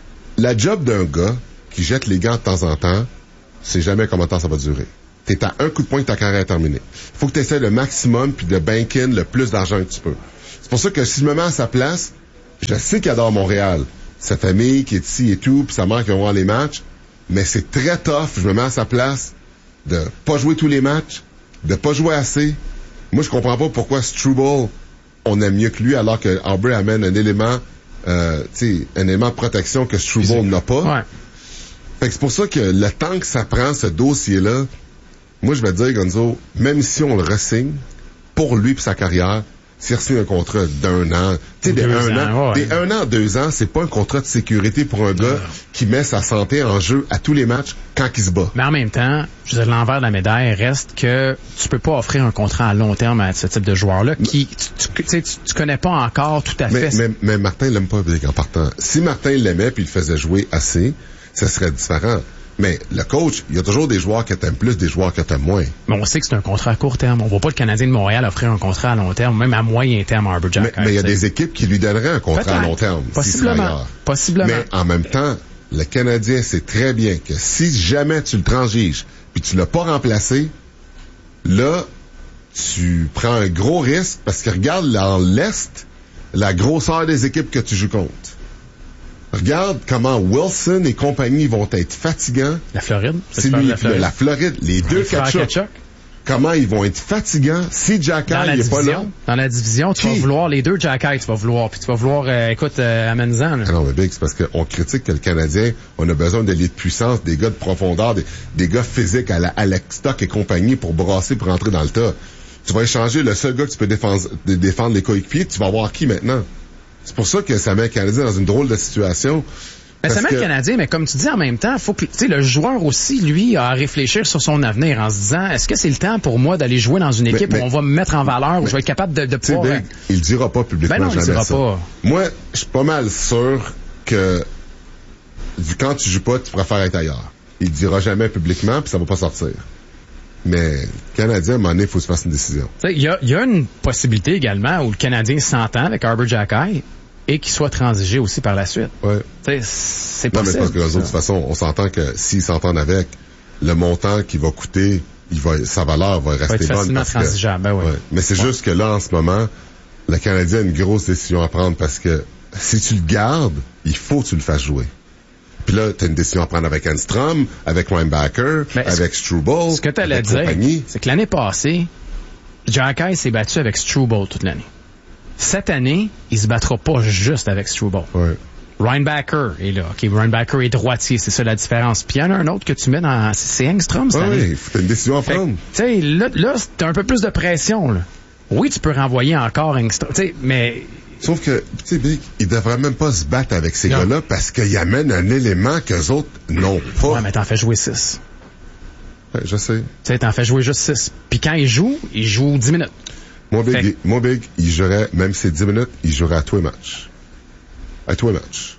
[SPEAKER 6] la job d'un gars qui jette les gants de temps en temps, c'est jamais combien de temps ça va durer. T'es à un coup de poing que ta carrière est terminée. Il faut que tu essaies le maximum puis de bank in le plus d'argent que tu peux. C'est pour ça que si je me mets à sa place, je sais qu'il adore Montréal. Sa famille qui est ici et tout, puis sa mère qui va voir les matchs, mais c'est très tough, je me mets à sa place, de pas jouer tous les matchs, de pas jouer assez. Moi, je comprends pas pourquoi Struble, on aime mieux que lui, alors que Aubrey amène un élément, euh, tu sais, un élément de protection que Struble n'a pas.
[SPEAKER 4] Ouais.
[SPEAKER 6] Fait que c'est pour ça que le temps que ça prend, ce dossier-là, moi, je vais te dire, Gonzo, même si on le re-signe, pour lui et sa carrière, s'il reçoit un contrat d'un an, tu sais, des un an, ouais. des un an, deux ans, c'est pas un contrat de sécurité pour un gars ouais. qui met sa santé en jeu à tous les matchs quand il se bat.
[SPEAKER 4] Mais en même temps, je veux dire, l'envers de la médaille reste que tu peux pas offrir un contrat à long terme à ce type de joueur-là qui, tu, tu, tu, tu connais pas encore tout à
[SPEAKER 6] mais,
[SPEAKER 4] fait.
[SPEAKER 6] Mais, mais Martin l'aime pas, en partant. Si Martin l'aimait puis il le faisait jouer assez, ça serait différent. Mais le coach, il y a toujours des joueurs que t'aimes plus, des joueurs que t'aimes moins.
[SPEAKER 4] Mais on sait que c'est un contrat à court terme. On voit pas le Canadien de Montréal offrir un contrat à long terme, même à moyen terme à Arbor Jack.
[SPEAKER 6] Mais il y a des équipes qui lui donneraient un contrat
[SPEAKER 4] Peut-être.
[SPEAKER 6] à long terme.
[SPEAKER 4] Possiblement.
[SPEAKER 6] Si
[SPEAKER 4] Possiblement.
[SPEAKER 6] Mais en même temps, le Canadien sait très bien que si jamais tu le transiges puis tu l'as pas remplacé, là, tu prends un gros risque parce que regarde dans l'Est la grosseur des équipes que tu joues contre. Regarde comment Wilson et compagnie vont être fatigants.
[SPEAKER 4] La Floride.
[SPEAKER 6] C'est lui, la Floride. la Floride, les deux Tkachuk. Comment ils vont être fatigants si Jack Eye n'est pas là.
[SPEAKER 4] Dans la division, tu Qui? vas vouloir les deux Jack Eye, tu vas vouloir. Puis tu vas vouloir, euh, écoute, euh, Amenzan.
[SPEAKER 6] Ah non, mais Big, c'est parce qu'on critique que le Canadien, on a besoin de l'élite de puissance, des gars de profondeur, des, des gars physiques à la Alex Stock et compagnie pour brasser, pour rentrer dans le tas. Tu vas échanger le seul gars que tu peux défendre, défendre les coéquipiers, tu vas voir qui maintenant? C'est pour ça que ça met le Canadien dans une drôle de situation.
[SPEAKER 4] Mais ça met le Canadien, mais comme tu dis en même temps, faut que, tu sais, le joueur aussi, lui, a à réfléchir sur son avenir en se disant, est-ce que c'est le temps pour moi d'aller jouer dans une équipe mais, mais, où on va me mettre en valeur, mais, où je vais être capable de, de pouvoir...
[SPEAKER 6] Big, il le dira pas publiquement,
[SPEAKER 4] ben non, il
[SPEAKER 6] jamais
[SPEAKER 4] dira
[SPEAKER 6] ça.
[SPEAKER 4] Pas.
[SPEAKER 6] Moi, je suis pas mal sûr que quand tu joues pas, tu préfères être ailleurs. Il le dira jamais publiquement, puis ça va pas sortir. Mais le Canadien, à un moment donné, il faut se faire une décision.
[SPEAKER 4] Il y a, y a une possibilité également où le Canadien s'entend avec Arbor Jack Eye et qu'il soit transigé aussi par la suite.
[SPEAKER 6] Ouais.
[SPEAKER 4] T'sais, c'est
[SPEAKER 6] non,
[SPEAKER 4] possible.
[SPEAKER 6] mais parce que de toute façon, on s'entend que s'ils s'entendent avec, le montant qu'il va coûter, il va, sa valeur va rester
[SPEAKER 4] va être
[SPEAKER 6] bonne.
[SPEAKER 4] facilement transigeable, ben oui.
[SPEAKER 6] Ouais. Mais c'est ouais. juste que là, en ce moment, le Canadien a une grosse décision à prendre parce que si tu le gardes, il faut que tu le fasses jouer. Puis là, tu as une décision à prendre avec Enstrom, avec Linebacker, mais avec Struble.
[SPEAKER 4] Ce que tu allais dire, c'est que l'année passée, Jack Eye s'est battu avec Struble toute l'année. Cette année, il se battra pas juste avec Struble.
[SPEAKER 6] Ouais.
[SPEAKER 4] Linebacker est là. OK, Linebacker est droitier, c'est ça la différence. Puis il y en a un autre que tu mets dans... C'est Engstrom cette
[SPEAKER 6] ouais,
[SPEAKER 4] année.
[SPEAKER 6] Oui, t'as une décision à prendre.
[SPEAKER 4] Tu sais, là, là t'as un peu plus de pression, là. Oui, tu peux renvoyer encore Engstrom, tu sais, mais...
[SPEAKER 6] Sauf que, tu sais, ils devraient même pas se battre avec ces non. gars-là parce qu'ils amènent un élément qu'eux autres n'ont pas.
[SPEAKER 4] Ouais, mais t'en fais jouer six.
[SPEAKER 6] Ouais, je sais.
[SPEAKER 4] Tu sais, t'en fais jouer juste six. Puis quand ils jouent, ils jouent dix minutes.
[SPEAKER 6] Mon Big, fait... mon Big, il jouerait, même si c'est dix minutes, il jouerait à tous les matchs. À tous les matchs.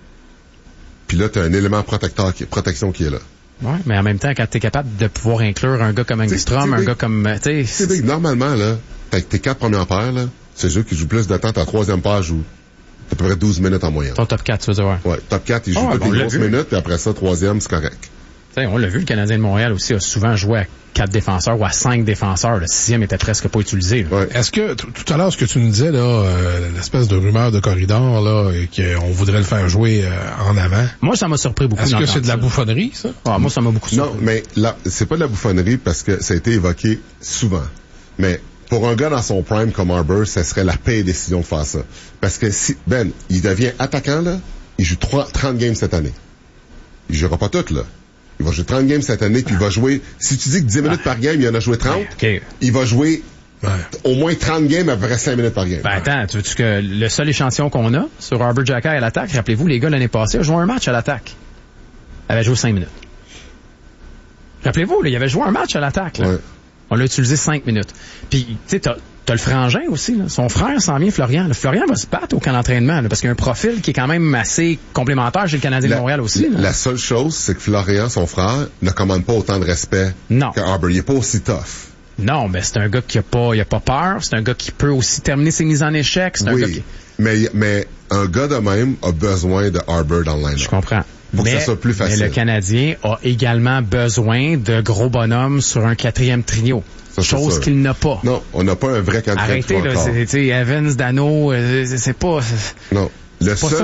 [SPEAKER 6] Puis là, t'as un élément protecteur qui, protection qui est là.
[SPEAKER 4] Ouais, mais en même temps, quand t'es capable de pouvoir inclure un gars comme Engstrom, un gars comme, tu sais...
[SPEAKER 6] C'est Big, normalement, là, t'as tes quatre premières paires, là, c'est sûr qu'ils jouent plus de temps. Ta troisième paire joue à peu près douze minutes en moyenne.
[SPEAKER 4] Ton top quatre, tu veux dire, ouais.
[SPEAKER 6] Ouais, top quatre, il joue oh, toutes
[SPEAKER 4] bon,
[SPEAKER 6] les grosses minutes, puis après ça, troisième, c'est correct.
[SPEAKER 4] T'sais, on l'a vu, le Canadien de Montréal aussi a souvent joué à quatre défenseurs ou à cinq défenseurs. Le sixième était presque pas utilisé.
[SPEAKER 5] Ouais. Est-ce que, tout à l'heure, ce que tu nous disais, là, euh, l'espèce de rumeur de corridor, là, et qu'on voudrait le faire jouer euh, en avant.
[SPEAKER 4] Moi, ça m'a surpris beaucoup.
[SPEAKER 5] Est-ce que c'est de la bouffonnerie, ça?
[SPEAKER 4] Ah, moi, ça m'a beaucoup surpris.
[SPEAKER 6] Non, mais là, c'est pas de la bouffonnerie parce que ça a été évoqué souvent. Mais pour un gars dans son prime comme Arbor, ça serait la pire décision de faire ça. Parce que si, Ben, il devient attaquant, là, il joue trente games cette année. Il jouera pas toutes, là. Il va jouer trente games cette année, puis il va jouer... Si tu dis que dix minutes par game, il en a joué trente,
[SPEAKER 4] okay.
[SPEAKER 6] il va jouer ouais. au moins trente games à peu près cinq minutes par game.
[SPEAKER 4] Ben attends, tu veux-tu que le seul échantillon qu'on a sur Arbor Xhekaj à l'attaque, rappelez-vous, les gars, l'année passée, ont joué un match à l'attaque. Il avait joué cinq minutes. Rappelez-vous, là, il avait joué un match à l'attaque. Là. Ouais. On l'a utilisé cinq minutes. Puis, tu sais, t'as, t'as le frangin aussi. Là. Son frère s'en vient, Florian. Le Florian va se battre au camp d'entraînement là, parce qu'il y a un profil qui est quand même assez complémentaire chez le Canadien la, de Montréal aussi. Là.
[SPEAKER 6] La seule chose, c'est que Florian, son frère, ne commande pas autant de respect
[SPEAKER 4] non.
[SPEAKER 6] que Arbor. Il est pas aussi tough.
[SPEAKER 4] Non, mais c'est un gars qui a pas, il a pas peur. C'est un gars qui peut aussi terminer ses mises en échec. C'est un
[SPEAKER 6] oui,
[SPEAKER 4] gars qui...
[SPEAKER 6] mais, mais un gars de même a besoin de Arbor dans le line-up.
[SPEAKER 4] Je comprends.
[SPEAKER 6] Pour
[SPEAKER 4] mais,
[SPEAKER 6] que ça soit plus facile.
[SPEAKER 4] Mais le Canadien a également besoin de gros bonhommes sur un quatrième trio. Ça, chose qu'il n'a pas.
[SPEAKER 6] Non, on n'a pas un vrai quatrième trio.
[SPEAKER 4] Arrêtez, là, c'est, Evans, Dano, euh, c'est, c'est pas...
[SPEAKER 6] Non. Le
[SPEAKER 4] c'est
[SPEAKER 6] seul